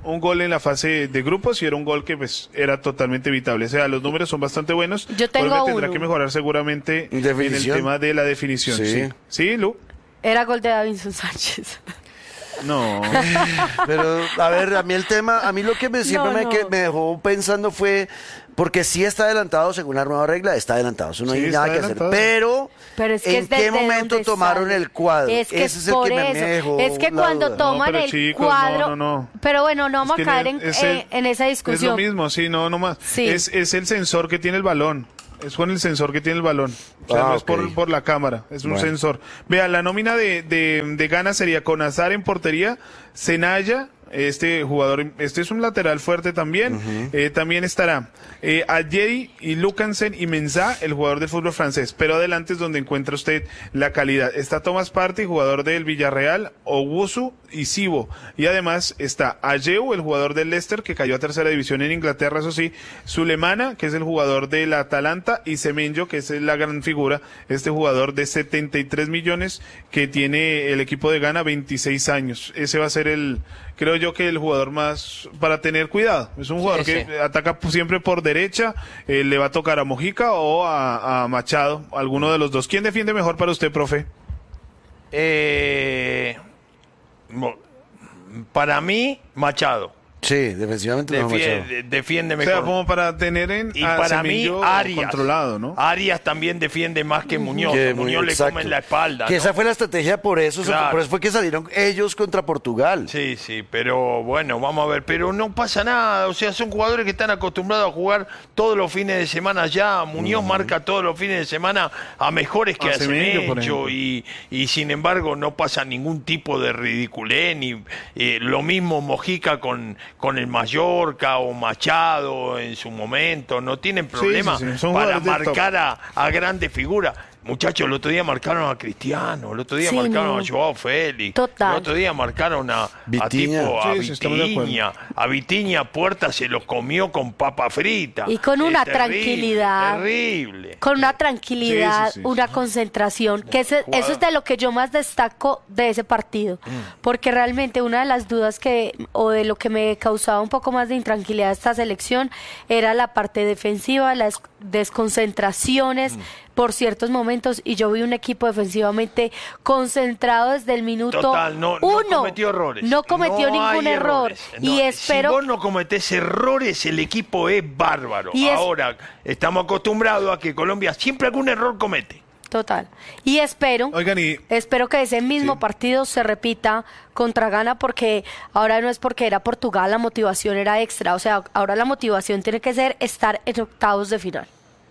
B: un gol en la fase de grupos y era un gol que pues era totalmente evitable. O sea, los números son bastante buenos.
D: Yo tengo
B: Colombia tendrá
D: uno.
B: que mejorar seguramente en el tema de la definición.
G: Sí.
B: Sí, sí, Lu.
D: Era gol de Davinson Sánchez.
B: No.
G: Pero, a ver, a mí el tema, a mí lo que me, siempre
D: No,
G: me,
D: no.
G: que- me dejó pensando fue, porque sí está adelantado, según la nueva regla, está adelantado, eso no
B: Sí,
G: hay
B: está
G: nada que
B: adelantado.
G: hacer. Pero,
D: Pero es que
G: ¿en
D: es
G: qué
D: desde
G: momento
D: donde
G: tomaron
D: sale.
G: el cuadro?
D: Es que
G: Ese
D: es
G: es el
D: por
G: que me-
D: eso.
G: me dejó
D: Es que
G: la
D: cuando
G: duda.
D: toman
B: No, pero
D: el
B: chicos,
D: cuadro.
B: no, no, no.
D: Pero bueno, no vamos
B: Es que
D: a caer en,
B: es el-
D: en- en esa discusión.
B: Es lo mismo, sí, no, no más.
D: Sí.
B: Es, es el sensor que tiene el balón. Es con el sensor que tiene el balón. O sea,
G: Ah,
B: no es
G: ok.
B: por, por la cámara, es un
G: Bueno.
B: sensor. Vea, la nómina de, de, de Ghana sería con Azar en portería, Senaya, este jugador, este es un lateral fuerte también. Eh, también estará eh, Adjei y Lucansen y Mensah, el jugador del fútbol francés. Pero adelante es donde encuentra usted la calidad. Está Thomas Partey, jugador del Villarreal, Owusu y Sibo. Y además está Ayew, el jugador del Leicester, que cayó a tercera división en Inglaterra, eso sí. Sulemana, que es el jugador del Atalanta, y Semenyo, que es la gran figura, este jugador de setenta y tres millones que tiene el equipo de Ghana, veintiséis años. Ese va a ser el, creo yo que el jugador más para tener cuidado. Es un jugador
E: Sí,
B: que
E: sí.
B: ataca siempre por derecha, eh, le va a tocar a Mojica o a, a Machado, alguno de los dos. ¿Quién defiende mejor para usted, profe?
C: Eh, mo- para mí, Machado.
G: Sí, defensivamente no,
C: Defiende,
G: Machado.
C: defiende
B: O
C: mejor.
B: sea, como para tener en
C: Y
B: a
C: para mí,
B: Semenyo
C: Arias.
B: controlado, ¿no?
C: Arias también defiende más que Muñoz.
G: Que
C: A
G: muy-
C: Muñoz le
G: exacto.
C: comen la espalda.
G: Que
C: ¿no?
G: esa fue la estrategia, por eso,
C: Claro.
G: por eso fue que salieron ellos contra Portugal.
C: Sí, sí, pero bueno, vamos a ver. Pero no pasa nada. O sea, son jugadores que están acostumbrados a jugar todos los fines de semana ya. Muñoz marca todos los fines de semana a mejores que
B: A
C: a
B: Semenyo, por
C: Semenyo.
B: ejemplo.
C: Y, y sin embargo no pasa ningún tipo de ridiculez. Ni, eh, lo mismo Mojica con, con el Mallorca o Machado en su momento. No tienen problema
B: sí, sí. Son
C: para
B: jugadores del top.
C: marcar a, a grandes figuras. Muchachos, el otro día marcaron a Cristiano, el otro día
D: Sí,
C: marcaron
D: no.
C: a Joao Félix,
D: Total.
C: el otro día marcaron a, a
G: Vitinha.
C: tipo a
B: Sí, sí, estamos de acuerdo.
C: Vitiña, a Vitiña Puerta se lo comió con papa frita.
D: Y con
C: Es
D: una
C: terrible,
D: tranquilidad.
C: Terrible.
D: Con una tranquilidad,
B: Sí, sí, sí.
D: una concentración, que ese- eso es de lo que yo más destaco de ese partido, porque realmente una de las dudas que, o de lo que me causaba un poco más de intranquilidad a esta selección, era la parte defensiva, las desconcentraciones por ciertos momentos, y yo vi un equipo defensivamente concentrado desde el minuto
C: Total, no, no
D: uno.
C: cometió errores.
D: No cometió
C: No hay
D: ningún error.
C: errores.
D: Y
C: No,
D: espero...
C: Si vos no cometés errores, el equipo es bárbaro.
D: Y es-
C: Ahora, estamos acostumbrados a que Colombia siempre algún error comete.
D: Total. Y espero,
B: Oigan, y
D: espero que ese mismo
B: Sí.
D: partido se repita contra Ghana, porque ahora no es porque era Portugal, la motivación era extra. O sea, ahora la motivación tiene que ser estar en octavos de final.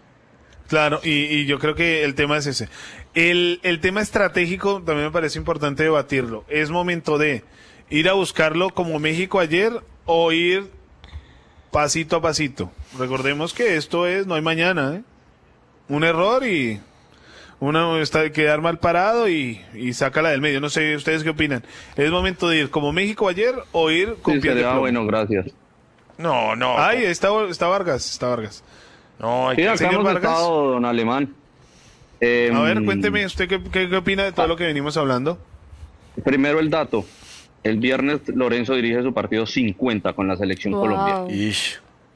B: claro, y, y yo creo que el tema es ese. El, el tema estratégico también me parece importante debatirlo. ¿Es momento de ir a buscarlo como México ayer o ir pasito a pasito? Recordemos que esto es, no hay mañana, ¿eh? Un error y uno está quedar mal parado y, y sácala del medio. No sé, ¿ustedes qué opinan? ¿Es momento de ir como México ayer o ir con
J: Sí,
B: piel de
J: sería
B: plomo?
J: bueno, gracias.
C: No, no.
B: Ay, está, está Vargas, está Vargas.
C: no hay
J: Sí,
C: que-
J: acá
B: señor
J: hemos
B: Vargas.
J: estado, don Alemán. Eh,
B: A ver, cuénteme, ¿usted qué, qué, qué opina de todo lo que venimos hablando?
J: Primero el dato. El viernes Lorenzo dirige su partido cincuenta con la selección
D: Wow.
J: Colombia.
G: Ish.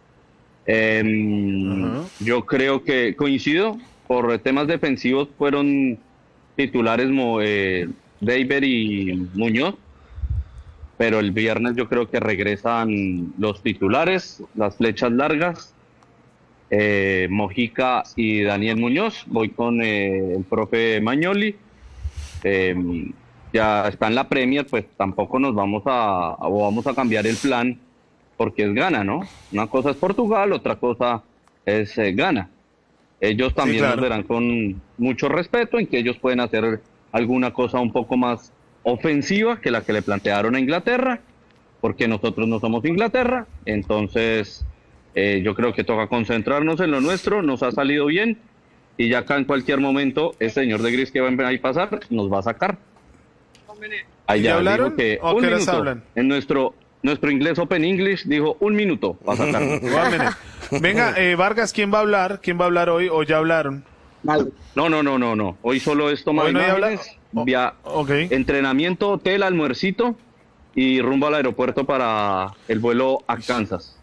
J: Eh, Yo creo que coincido, por temas defensivos fueron titulares Mo- eh, David y Muñoz, pero el viernes yo creo que regresan los titulares, las flechas largas, eh, Mojica y Daniel Muñoz. Voy con eh, el profe Magnoli. Eh, ya está en la Premier, pues tampoco nos vamos a, o vamos a cambiar el plan porque es Ghana, ¿no? Una cosa es Portugal, otra cosa es eh, Ghana. Ellos también
B: claro.
J: nos verán con mucho respeto en que ellos pueden hacer alguna cosa un poco más ofensiva que la que le plantearon a Inglaterra, porque nosotros no somos Inglaterra. Entonces eh, yo creo que toca concentrarnos en lo nuestro, nos ha salido bien, y ya acá en cualquier momento el señor de gris que va a pasar nos va a sacar. Ahí
B: ¿Ya
J: ya
B: hablaron?
J: dijo que
B: ¿O
J: un
B: qué horas
J: minuto.
B: hablan?
J: En nuestro nuestro inglés Open English dijo un minuto para sacarnos.
B: Guárdenes. Venga, eh, Vargas, ¿quién va a hablar? ¿Quién va a hablar hoy o ya hablaron?
J: No, no, no, no, no. Hoy solo es tomar
B: ¿Hoy no hay habla-
J: imágenes,
B: Oh,
J: via-
B: ok.
J: entrenamiento, hotel, almuercito y rumbo al aeropuerto para el vuelo a Kansas.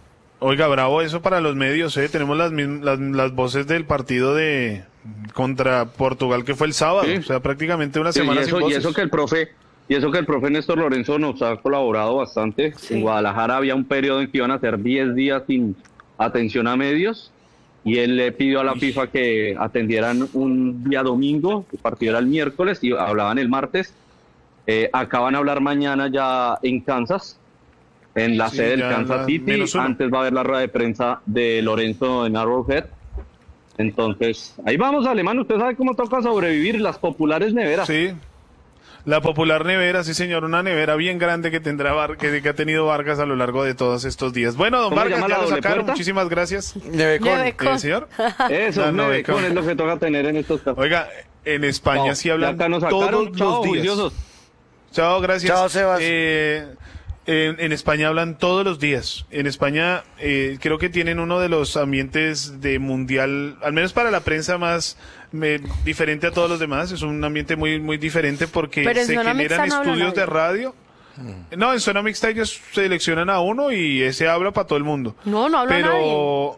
B: Oiga, bravo eso para los medios, ¿eh? Tenemos las, mism- las, las voces del partido de contra Portugal que fue el sábado,
J: Sí.
B: o sea, prácticamente una
J: Sí,
B: semana
J: y, eso,
B: sin
J: y
B: voces.
J: eso que el profe y eso que el profe Néstor Lorenzo nos ha colaborado bastante.
D: Sí.
J: En Guadalajara había un periodo en que iban a ser diez días sin atención a medios y él le pidió a la FIFA que atendieran un día domingo, el partido era el miércoles y hablaban el martes. Eh, acaban a hablar mañana ya en Kansas, en la
B: Sí,
J: sede del
B: ya
J: Kansas
B: la-
J: City.
B: menos uno.
J: Antes va a haber la rueda de prensa de Lorenzo en Arrowhead. Entonces, ahí vamos, Alemán. Usted sabe cómo toca sobrevivir las populares neveras.
B: Sí. La popular nevera, sí señor, una nevera bien grande que tendrá Var- que, que ha tenido Vargas a lo largo de todos estos días. Bueno, don
J: ¿Cómo se
B: Vargas,
J: llama
B: ya
J: la
B: lo
J: doble
B: sacaron,
J: puerta?
B: muchísimas gracias.
G: Nevecón.
D: Nevecón.
B: Eh, señor.
J: Eso,
B: La
J: es
B: Nevecon.
J: Nevecon, es lo que toca tener en estos casos.
B: Oiga, en España
J: Chao.
B: sí hablan
J: Ya acá nos
B: todos
J: sacaron.
B: los
J: Chao,
B: días.
J: juiciosos.
B: Chao, gracias.
G: Chao, Sebas.
B: Eh, en, en España hablan todos los días. En España eh, creo que tienen uno de los ambientes de mundial, al menos para la prensa más eh, diferente a todos los demás. Es un ambiente muy muy diferente porque
D: Pero en
B: se
D: zona
B: generan
D: mixta no habla
B: estudios
D: nadie.
B: de radio. No, en zona mixta ellos seleccionan a uno y ese habla para todo el mundo.
D: No, no habla
B: Pero
D: nadie.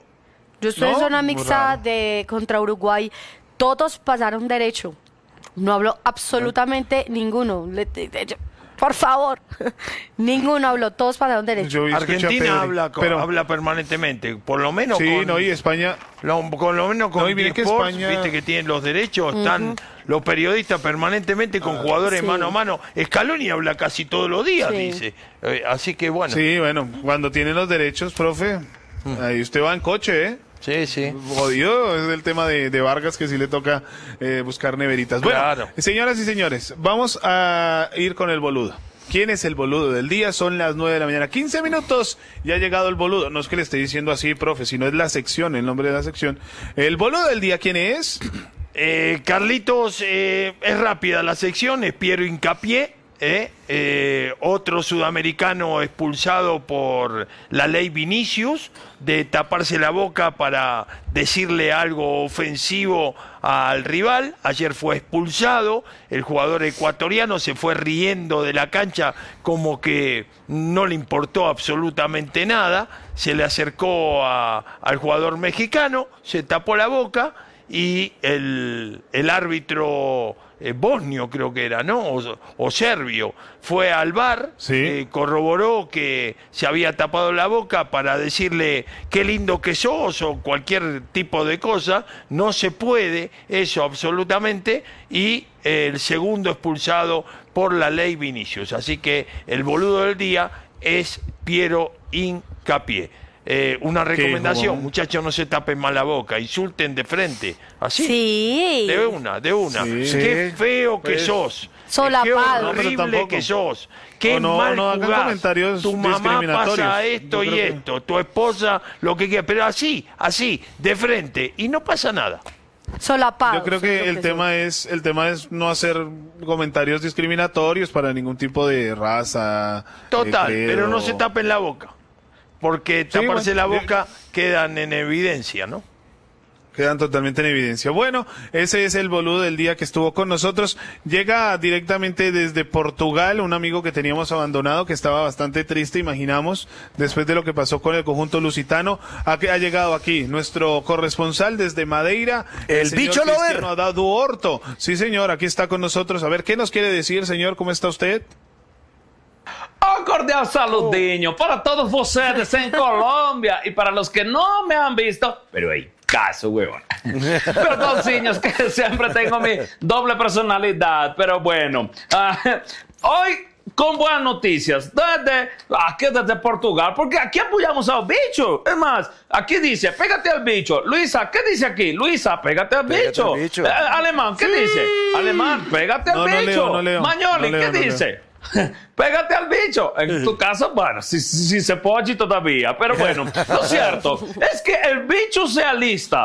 D: Yo estoy en
B: No,
D: zona
B: muy
D: mixta
B: raro.
D: de contra Uruguay. Todos pasaron derecho. No habló absolutamente ninguno. Le- de- de- por favor. Ninguno habló. Todos pasaron derecho.
B: yo escuché a Pedri,
C: Argentina habla, con-
B: pero
C: habla permanentemente, por lo menos
B: sí,
C: con,
B: no, y España
C: lo- con lo menos con
B: No, y mire que
C: Sports,
B: España-
C: viste que tienen los derechos, están los periodistas permanentemente con jugadores
D: sí.
C: mano a mano. Scaloni habla casi todos los días,
D: Sí.
C: dice. Eh, así que bueno.
B: sí, bueno, cuando tienen los derechos, profe, ahí usted va en coche, ¿eh?
C: Sí, sí.
B: Jodido es el tema de, de Vargas que sí le toca eh, buscar neveritas. Bueno,
C: Claro.
B: señoras y señores, vamos a ir con el boludo. ¿Quién es el boludo del día? Son las nueve de la mañana, quince minutos, ya ha llegado el boludo. No es que le esté diciendo así, profe, sino es la sección, el nombre de la sección. El boludo del día, ¿quién es?
C: Eh, Carlitos, eh, es rápida la sección, es Piero Hincapié, eh, eh, otro sudamericano expulsado por la ley Vinicius, de taparse la boca para decirle algo ofensivo al rival. Ayer fue expulsado, el jugador ecuatoriano se fue riendo de la cancha como que no le importó absolutamente nada, se le acercó a- al jugador mexicano, se tapó la boca y el, el árbitro eh, bosnio creo que era, ¿no? O, o serbio, fue al V A R,
B: Sí.
C: eh, corroboró que se había tapado la boca para decirle qué lindo que sos o cualquier tipo de cosa. No se puede eso absolutamente, y eh, el segundo expulsado por la ley Vinicius. Así que el boludo del día es Piero Hincapié. Eh, una recomendación,
B: jugón.
C: muchachos, no se tapen más la boca, insulten de frente, así.
D: Sí.
C: De una, de una.
B: Sí.
C: Qué feo que
B: Pues,
C: sos.
D: solapado.
C: Qué
B: No, pero
C: horrible
B: tampoco.
C: que sos. Qué
B: O no-
C: mal
B: no hagan
C: jugás.
B: comentarios
C: Tu mamá
B: discriminatorios.
C: pasa esto
B: Yo
C: y
B: creo que-
C: esto. Tu esposa lo que quiera. Pero así, así, de frente. Y no pasa nada.
D: Solapado.
B: Yo creo que el tema es el tema es no hacer comentarios discriminatorios para ningún tipo de raza.
C: Total,
B: de
C: pero no
B: credo.
C: se tapen la boca. Porque taparse
B: bueno,
C: la
B: yo-
C: boca quedan en evidencia, ¿no?
B: Quedan totalmente en evidencia. Bueno, ese es el boludo del día que estuvo con nosotros. Llega directamente desde Portugal, un amigo que teníamos abandonado, que estaba bastante triste, imaginamos, después de lo que pasó con el conjunto lusitano. Ha, ha llegado aquí nuestro corresponsal desde Madeira,
G: El
B: señor
G: bicho lover.
B: Cristiano Haddad Horto. Sí, señor, aquí está con nosotros. A ver, ¿qué nos quiere decir, señor? ¿Cómo está usted?
E: Un cordial saludinho para todos ustedes en Colombia y para los que no me han visto, pero hay caso, huevón. Perdónciños, que siempre tengo mi doble personalidad, pero bueno. ah, hoy con buenas noticias desde aquí, desde Portugal, porque aquí apoyamos al bicho. Es más, aquí dice, pégate al bicho. Luisa, ¿qué dice aquí? Luisa, pégate al
G: Pégate
E: bicho.
G: al bicho.
E: Eh, Alemán, ¿qué dice? Alemán, pégate al
B: No, no
E: bicho.
B: leo, no leo.
E: Mañoli,
B: No leo,
E: ¿qué
B: no leo.
E: dice? Pégate al bicho. En tu caso, bueno, si, si, si se puede todavía. Pero bueno, lo cierto es que el bicho se alista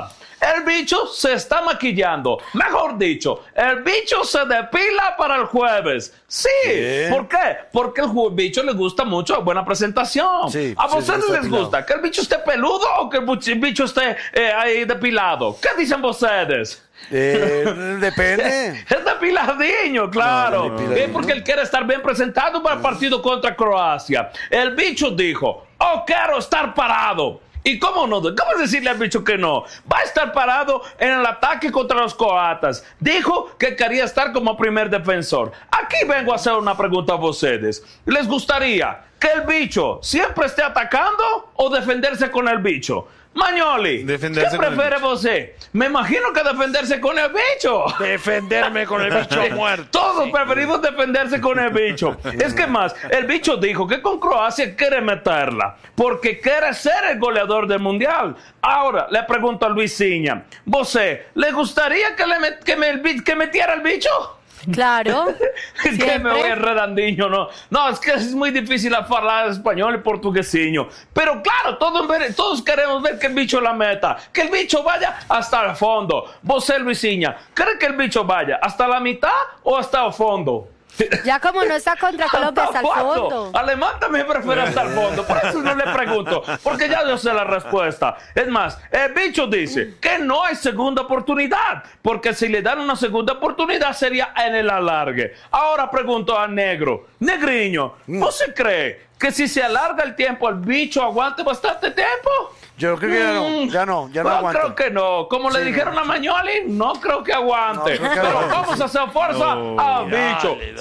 E: El bicho se está maquillando. Mejor dicho, el bicho se depila para el jueves. Sí. ¿Qué? ¿Por qué? Porque el bicho le gusta mucho buena presentación. Sí, ¿A
G: sí,
E: ustedes
G: sí,
E: les
G: depilado.
E: gusta que el bicho esté peludo o que el bicho esté eh, ahí depilado? ¿Qué dicen ustedes?
G: Eh, depende.
E: Es depiladinho, claro.
G: No,
E: Es porque él quiere estar bien presentado para el partido contra Croacia. El bicho dijo, oh, quiero estar parado. ¿Y cómo no? ¿Cómo decirle al bicho que no? Va a estar parado en el ataque contra los croatas. Dijo que quería estar como primer defensor. Aquí vengo a hacer una pregunta a ustedes. ¿Les gustaría que el bicho siempre esté atacando o defenderse con el bicho? Mañoli,
B: Defenderse
E: ¿qué
B: con el
E: prefiere usted? Me imagino que defenderse con el bicho.
C: Defenderme con el bicho muerto.
E: Todos
C: Sí.
E: preferimos defenderse con el bicho. Es que más, el bicho dijo que con Croacia quiere meterla, porque quiere ser el goleador del Mundial. Ahora, le pregunto a Luisinha, ¿vosé le gustaría que, le met- que, me, el bi- que metiera el bicho?
D: Claro.
E: Que me
D: Siempre.
E: voy redandinho, no. No, es que es muy difícil hablar español y portuguesinho. Pero claro, todos, ver- todos queremos ver que el bicho la meta. Que el bicho vaya hasta el fondo. Vos, Luisinha, ¿cree que el bicho vaya hasta la mitad o hasta el fondo?
D: Ya como no está contra Colombia, hasta el fondo.
E: Alemán también prefiere hasta el fondo. Por eso no le pregunto, porque ya yo sé la respuesta. Es más, el bicho dice que no hay segunda oportunidad, porque si le dan una segunda oportunidad sería en el alargue. Ahora pregunto a Negro, Negriño, ¿vos se cree que si se alarga el tiempo el bicho aguante bastante tiempo?
G: Yo creo que ya no,
E: Mm.
G: ya no, ya no
E: No,
G: aguanta.
E: creo que no. Como le
G: Sí,
E: dijeron
G: no.
E: a Mañoli, no creo que aguante.
G: No, creo que
E: Pero
G: aguante,
E: vamos
G: sí.
E: a hacer fuerza
C: No,
E: al
C: dale,
E: bicho.
C: dale.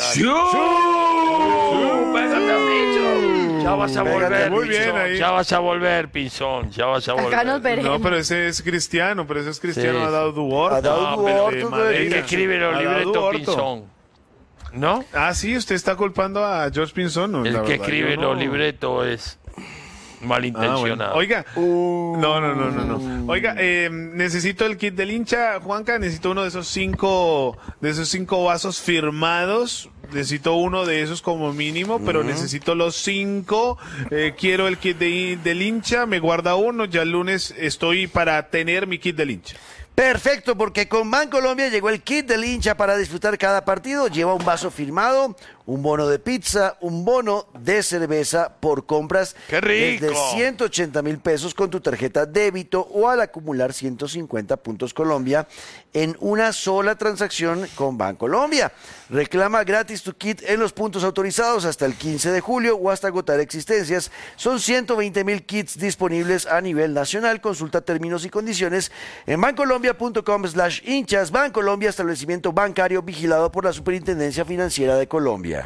E: ¡Siu! ¡Pégate al bicho!
C: Ya vas a
G: Pégate,
C: volver,
B: muy bien
C: Pinzón.
B: ahí.
C: Ya vas a volver, Pinzón. Ya vas a volver.
D: Acá nos veremos.
B: No, pero ese es cristiano, pero ese es cristiano,
C: Sí.
B: ha dado Duorto.
G: Ha dado
B: Ah, pero
G: Duorto,
B: de
G: güey.
B: madera.
C: El que escribe los
B: Ha dado
C: libretos,
B: Duorto.
C: Pinzón. ¿No?
B: Ah, sí, usted está culpando a George Pinzón. No,
C: El
B: la
C: que
B: verdad,
C: escribe
B: yo no.
C: los libretos es
B: Ah,
C: malintencionado.
B: bueno. Oiga, no, no, no, no, no. Oiga, eh, necesito el kit del hincha, Juanca, necesito uno de esos cinco, de esos cinco vasos firmados. Necesito uno de esos como mínimo, pero necesito los cinco. Eh, quiero el kit de- del hincha, me guarda uno. Ya el lunes estoy para tener mi kit del hincha.
G: Perfecto, porque con Bancolombia llegó el kit del hincha para disfrutar cada partido. Lleva un vaso firmado, un bono de pizza, un bono de cerveza por compras
C: ¡Qué rico!
G: desde ciento ochenta mil pesos con tu tarjeta débito o al acumular ciento cincuenta puntos Colombia en una sola transacción con Bancolombia. Reclama gratis tu kit en los puntos autorizados hasta el quince de julio o hasta agotar existencias. Son ciento veinte mil kits disponibles a nivel nacional. Consulta términos y condiciones en bancolombia punto com slash hinchas. Bancolombia, establecimiento bancario vigilado por la Superintendencia Financiera de Colombia.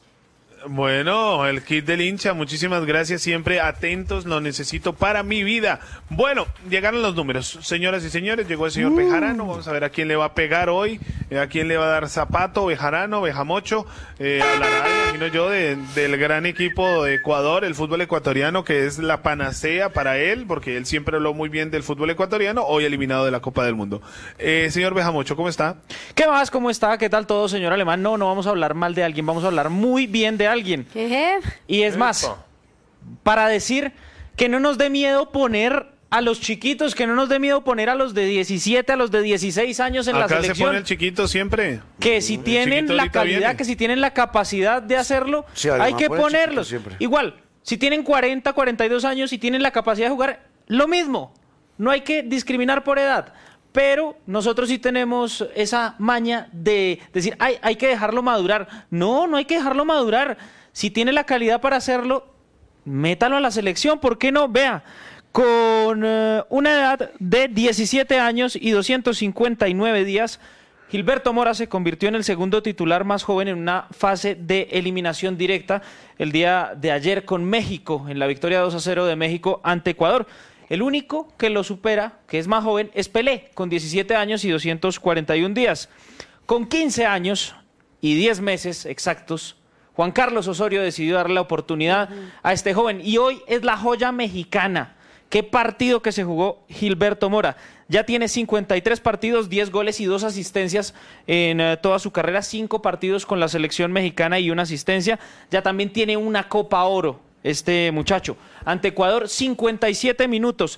B: Bueno, el kit del hincha, muchísimas gracias, siempre atentos, lo necesito para mi vida. Bueno, llegaron los números, señoras y señores, llegó el señor Bejarano, vamos a ver a quién le va a pegar hoy, eh, a quién le va a dar zapato, Bejarano, Bejamocho, eh, hablará, imagino yo, de- del gran equipo de Ecuador, el fútbol ecuatoriano, que es la panacea para él, porque él siempre habló muy bien del fútbol ecuatoriano, hoy eliminado de la Copa del Mundo. Eh, señor Bejamocho, ¿cómo está?
L: ¿Qué más? ¿Cómo está? ¿Qué tal todo, señor Alemán? No, no vamos a hablar mal de alguien, vamos a hablar muy bien de alguien.
D: Ejé.
L: Y es más, para decir que no nos dé miedo poner a los chiquitos, que no nos dé miedo poner a los de diecisiete, a los de dieciséis años en la
B: Acá se
L: selección.
B: pone el chiquito siempre.
L: Que si
B: El
L: tienen
B: chiquito
L: la
B: ahorita
L: calidad,
B: viene.
L: que si tienen la capacidad de hacerlo,
G: Sí,
L: hay
G: Alemán
L: que
G: pone el chiquito
L: ponerlos.
G: siempre.
L: Igual, si tienen cuarenta, cuarenta y dos años y tienen la capacidad de jugar, lo mismo. No hay que discriminar por edad. Pero nosotros sí tenemos esa maña de decir, ay, hay que dejarlo madurar. No, no hay que dejarlo madurar. Si tiene la calidad para hacerlo, métalo a la selección. ¿Por qué no? Vea, con eh, una edad de diecisiete años y doscientos cincuenta y nueve días, Gilberto Mora se convirtió en el segundo titular más joven en una fase de eliminación directa el día de ayer con México, en la victoria dos a cero de México ante Ecuador. El único que lo supera, que es más joven, es Pelé, con diecisiete años y doscientos cuarenta y un días. Con quince años y diez meses exactos, Juan Carlos Osorio decidió darle la oportunidad a este joven. Y hoy es la joya mexicana. Qué partido que se jugó Gilberto Mora. Ya tiene cincuenta y tres partidos, diez goles y dos asistencias en uh, toda su carrera. cinco partidos con la selección mexicana y una asistencia. Ya también tiene una Copa Oro este muchacho. Ante Ecuador, cincuenta y siete minutos.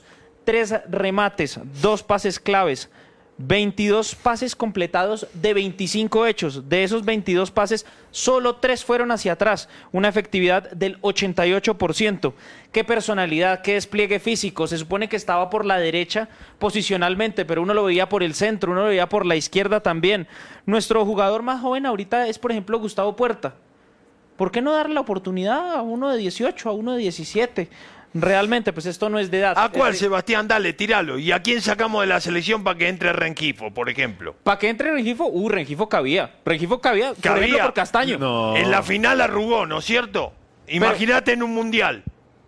L: tres remates, dos pases claves, veintidós pases completados de veinticinco hechos. De esos veintidós pases, solo tres fueron hacia atrás, una efectividad del ochenta y ocho por ciento. Qué personalidad, qué despliegue físico. Se supone que estaba por la derecha posicionalmente, pero uno lo veía por el centro, uno lo veía por la izquierda también. Nuestro jugador más joven ahorita es, por ejemplo, Gustavo Puerta. ¿Por qué no darle la oportunidad a uno de dieciocho, a uno de diecisiete? Realmente, pues esto no es de edad.
C: ¿A cuál,
L: Es-
C: Sebastián? Dale, tíralo. ¿Y a quién sacamos de la selección para que entre Rengifo, por ejemplo?
L: ¿Para que entre Rengifo? Uh, Rengifo cabía. Rengifo cabía, por ejemplo, por Castaño.
B: No.
C: En la final arrugó, ¿no es cierto? Imagínate en un mundial.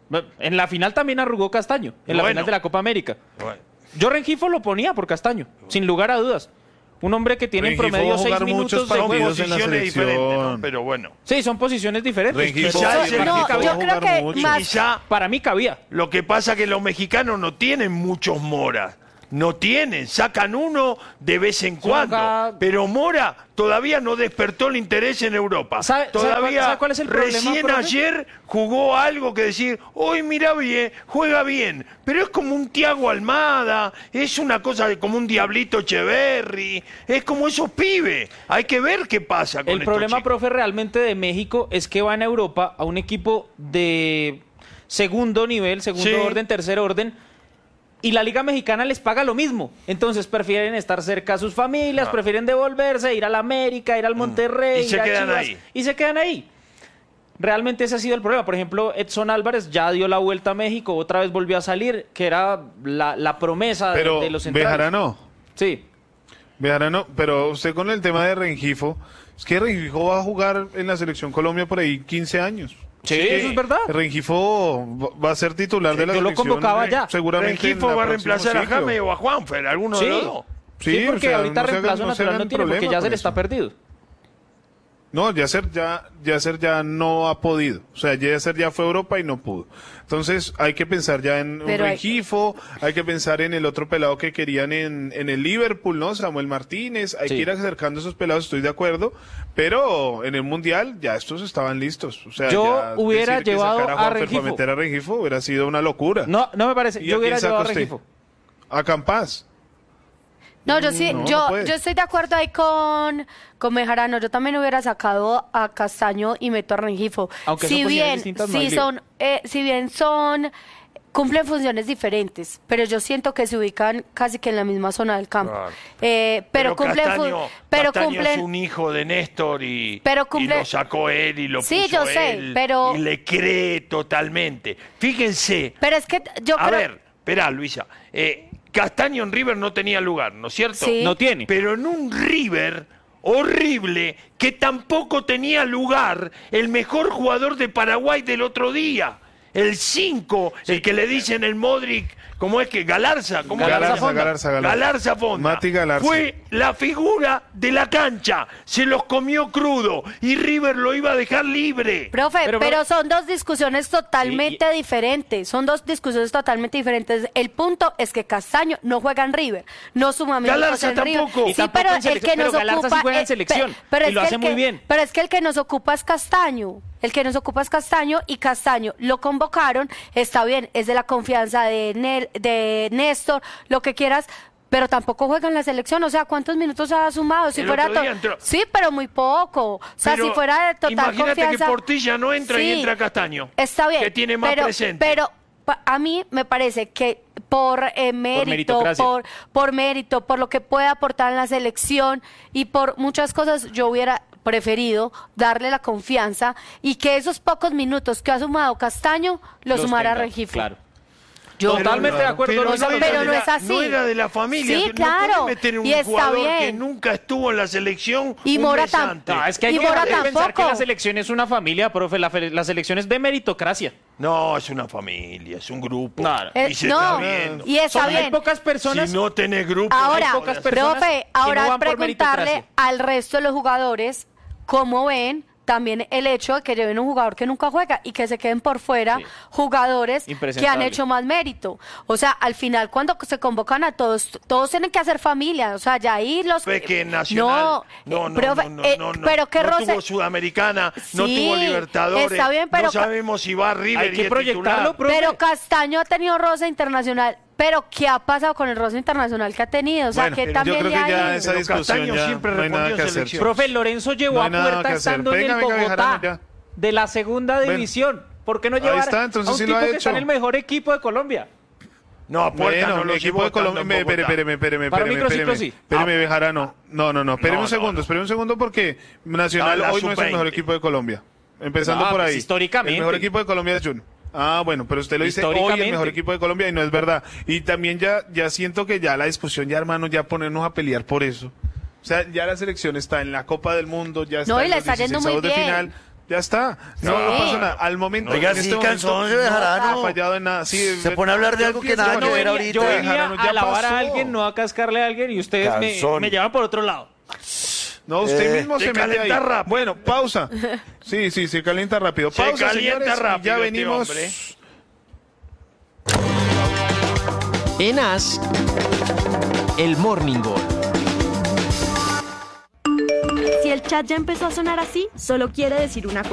L: En la final también arrugó Castaño, en la
C: Bueno.
L: final de la Copa América.
C: Bueno.
L: Yo Rengifo lo ponía por Castaño, sin lugar a dudas. Un hombre que tiene en
B: Rengifo
L: promedio
B: va a
L: seis
B: jugar
L: minutos
B: muchos
L: de
C: Son
L: juego.
B: partidos en la
C: posiciones
B: selección.
C: diferentes, ¿no? Pero bueno.
L: Sí, son posiciones diferentes.
B: Rengifo,
C: Quizás
B: sí,
C: el
B: Rengifo
D: no,
B: va a
D: yo
B: jugar
D: creo que
B: mucho.
D: más-
C: Quizá
L: Para mí cabía.
C: lo que pasa es que los mexicanos no tienen muchos Moras. No tienen, sacan uno de vez en cuando.
L: Saca-
C: Pero Mora todavía no despertó el interés en Europa.
L: ¿Sabe- sabe
C: todavía,
L: cuál- sabe cuál es el problema,
C: recién
L: profe?
C: ayer jugó algo que decir, hoy mira bien, juega bien, pero es como un Thiago Almada, es una cosa de, como un Diablito Echeverry, es como esos pibes. Hay que ver qué pasa con
L: El
C: estos
L: problema,
C: chicos.
L: profe, realmente de México es que van a Europa a un equipo de segundo nivel, segundo
C: Sí.
L: orden, tercer orden, y la Liga Mexicana les paga lo mismo. Entonces prefieren estar cerca a sus familias,
C: Ah.
L: prefieren devolverse, ir a la América, ir al Monterrey,
C: Y se
L: ir a
C: quedan
L: Chivas,
C: ahí.
L: y se quedan ahí. Realmente ese ha sido el problema. Por ejemplo, Edson Álvarez ya dio la vuelta a México, otra vez volvió a salir, que era la, la promesa de-
B: Pero
L: de, los centrales.
B: Bejarano,
L: Sí.
B: Bejarano, pero usted con el tema de Rengifo, es que Rengifo va a jugar en la selección Colombia por ahí quince años.
L: Sí,
B: Así que
L: eso es verdad.
B: Rengifo va- va a ser titular de la
L: yo lo
B: selección.
L: convocaba ya.
B: Seguramente
C: Rengifo
B: en la
C: va a
B: próximo
C: reemplazar a
B: ciclo.
C: James o a Juanfer, alguno
L: Sí.
C: de los dos.
L: Sí,
B: Sí,
L: porque
B: o sea,
L: ahorita
B: no se hagan-
L: reemplazo
B: no se
L: natural
B: hagan
L: no tiene, porque
B: problema
L: ya
B: con
L: se le
B: eso.
L: está perdido.
B: No, Yasser ya, Yasser ya no ha podido. O sea, Yasser ya fue a Europa y no pudo. Entonces hay que pensar ya en un
D: Pero hay-
B: Rengifo, hay que pensar en el otro pelado que querían en, en el Liverpool, ¿no? Samuel Martínez. Hay
L: Sí.
B: que ir acercando a esos pelados, estoy de acuerdo. Pero en el Mundial ya estos estaban listos. O sea,
L: Yo
B: ya
L: hubiera
B: decir que
L: llevado
B: sacar
L: a
B: Juanfer
L: Rengifo.
B: para meter a Rengifo hubiera sido una locura.
L: No, no me parece.
B: ¿Y
L: Yo
B: a
L: hubiera
B: quién saca
L: llevado a
B: usted?
L: Rengifo.
B: A Campas.
D: No, yo sí,
B: No, no
D: yo,
B: puede.
D: yo estoy de acuerdo ahí con, con Bejarano. Yo también hubiera sacado a Castaño y meto a Rengifo.
L: Aunque son
D: si
L: posiciones
D: bien,
L: distintas, no
D: si
L: hay lío.
D: son, eh, si bien son, cumplen funciones diferentes, pero yo siento que se ubican casi que en la misma zona del campo.
C: Claro.
D: Eh, pero, cumplen, fu-
C: Castaño,
D: pero
C: Castaño
D: cumplen,
C: es un hijo de Néstor y,
D: Pero cumple-
C: y lo sacó él y lo
D: Sí,
C: puso
D: yo sé,
C: él
D: pero-
C: y le cree totalmente. Fíjense,
D: pero es que yo
C: a
D: creo,
C: ver, espera, Luisa, eh, Castaño en River no tenía lugar, ¿no es cierto?
D: Sí.
L: No tiene.
C: Pero en un River horrible que tampoco tenía lugar el mejor jugador de Paraguay del otro día. El cinco, el que le dicen el Modric, ¿cómo es que? Galarza, ¿cómo es que
B: Galarza,
C: se llama?
B: Galarza, Galarza.
C: Galarza Fonda.
B: Mati Galarza.
C: Fue la figura de la cancha, se los comió crudo y River lo iba a dejar libre.
D: profe,
L: Pero,
D: pero,
L: profe-
D: son dos discusiones totalmente diferentes. Son dos discusiones totalmente diferentes. El punto es que Castaño no juega en River, no suma minutos
C: Galarza
D: en River.
C: tampoco.
L: Y
D: Sí,
L: tampoco
D: pero
L: en
D: el
L: selección,
D: que
L: pero
D: nos
L: Galarza sí
D: ocupa
L: juega en
D: eh,
L: selección,
D: pe- pero
L: y
D: es
L: lo
D: que
L: hace
D: el
L: muy
D: que-
L: bien.
D: Pero es que el que nos ocupa es Castaño. El que nos ocupa es Castaño y Castaño lo convocaron, está bien, es de la confianza de, Nel- de Néstor, lo que quieras, pero tampoco juega en la selección. O sea, ¿cuántos minutos ha sumado? Si
C: El
D: fuera
C: otro día
D: to-
C: entró.
D: Sí, pero muy poco. O sea,
C: Pero
D: si fuera de total
C: imagínate
D: confianza.
C: que Portilla no entra y
D: Sí,
C: entra Castaño.
D: Está bien.
C: Que tiene más
D: pero,
C: presente.
D: Pero pa- a mí me parece que por eh, mérito,
L: meritocracia.
D: por, por mérito, por lo que puede aportar en la selección y por muchas cosas, yo hubiera preferido darle la confianza y que esos pocos minutos que ha sumado Castaño lo
L: Los
D: sumara
L: tenga,
D: Rengifo.
L: Claro.
D: Yo-
L: Totalmente de acuerdo,
C: Pero,
L: Luisa,
C: no,
L: pero
C: era
D: pero
C: de
D: no
C: la-
D: es así.
C: no era de la familia.
D: Sí,
C: No
D: claro,
C: podés meter un
D: y está
C: jugador
D: bien.
C: que nunca estuvo en la selección
D: Y
C: un
D: Mora
C: mes
D: tam-
C: antes.
L: No, es que hay
D: Y
L: que
D: Mora
L: hay que pensar
D: tampoco.
L: que la selección es una familia, profe. La, fe- la selección es de meritocracia.
C: No, es una familia, es un grupo.
L: No,
D: Eh,
C: y se
D: no,
C: está viendo.
D: y está
L: Son-
D: bien.
L: Hay pocas personas.
C: Si no tenés grupo,
D: Ahora,
C: hay
L: pocas personas
D: profe,
L: que
D: ahora
L: no van por
D: preguntarle
L: meritocracia.
D: al resto de los jugadores cómo ven también el hecho de que lleven un jugador que nunca juega y que se queden por fuera
L: Sí.
D: jugadores que han
L: Impresentable.
D: hecho más mérito. O sea, al final cuando se convocan a todos, todos tienen que hacer familia. O sea, ya ahí los...
C: Fue que Nacional
D: No,
C: no,
D: eh,
C: no,
D: profe,
C: no, no,
D: eh,
C: no, no,
D: pero que
C: no
D: roce...
C: tuvo Sudamericana, no
D: Sí,
C: tuvo Libertadores,
D: está bien, pero
C: no
D: ca-
C: sabemos si va a River
L: Hay
C: y
L: que
C: es
L: proyectarlo,
C: titular.
L: profe.
D: Pero Castaño ha tenido rosa internacional Pero ¿qué ha pasado con el roce internacional que ha tenido? O sea,
B: Bueno,
D: que
B: yo
D: también
B: creo
D: le
B: que
D: ha
B: ya
D: ido.
B: esa discusión ya
C: siempre
B: no hay nada
C: respondió
B: que hacer.
C: selección.
L: Profe, Lorenzo llegó
B: No hay
L: a
B: nada
L: puerta
B: que hacer.
L: estando
B: Venga,
L: en el
B: venga, Bejarano,
L: Bogotá
B: ya.
L: de la segunda
B: Bueno.
L: división. ¿Por qué no
B: Ahí
L: llevar
B: está, entonces
L: a un
B: sí lo
L: tipo
B: ha
L: que
B: hecho.
L: está en el mejor equipo de Colombia?
C: No, a Puerta
B: Bueno,
C: no lo
B: el equipo de Colombia.
C: Colombia.
B: Espéreme, espéreme, espéreme,
L: Para
B: espéreme,
L: microciclo,
B: espéreme.
L: sí.
B: Espéreme, Bejarano. No, no, no. Espéreme
C: No,
B: un
C: no,
B: segundo,
C: no.
B: espéreme un segundo porque Nacional
C: Ah, la
B: hoy no es el
C: sub veinte.
B: mejor equipo de Colombia. Empezando
L: Ah,
B: por
L: pues
B: ahí.
L: históricamente.
B: El mejor equipo de Colombia es Jun. Ah, bueno, pero usted lo dice hoy el
L: Históricamente.
B: mejor equipo de Colombia y no es verdad. Y también ya, ya siento que ya la discusión, ya hermano, ya ponernos a pelear por eso. O sea, ya la selección está en la Copa del Mundo, ya está
D: No, y
B: en
D: le
B: los
D: está yendo muy
B: dieciseisavos de
D: bien.
B: final. Ya está. No,
D: Sí.
B: no pasa nada. Al momento,
G: Oiga,
B: en
G: sí,
B: este momento,
G: cansón,
B: no
G: Bejarano.
B: ha fallado en nada. Sí,
G: Se pone a hablar de algo que nada
B: Yo
G: que ver
B: venía-
G: ahorita.
L: Yo venía
B: Bejarano, ya
L: a alabar
B: pasó.
L: a alguien, no a cascarle a alguien, y ustedes me,
G: Calzón.
L: me llevan por otro lado.
B: No, usted
G: Eh,
B: mismo
C: se
B: se mete ahí.
C: calienta rápido.
B: Bueno, pausa. Sí, sí, se calienta rápido.
C: Se
B: Pausa,
C: calienta
B: señores, y
C: rápido
B: ya
C: este
B: venimos.
C: hombre.
H: En As, el Morning Gol.
I: Si el chat ya empezó a sonar así, solo quiere decir una cosa.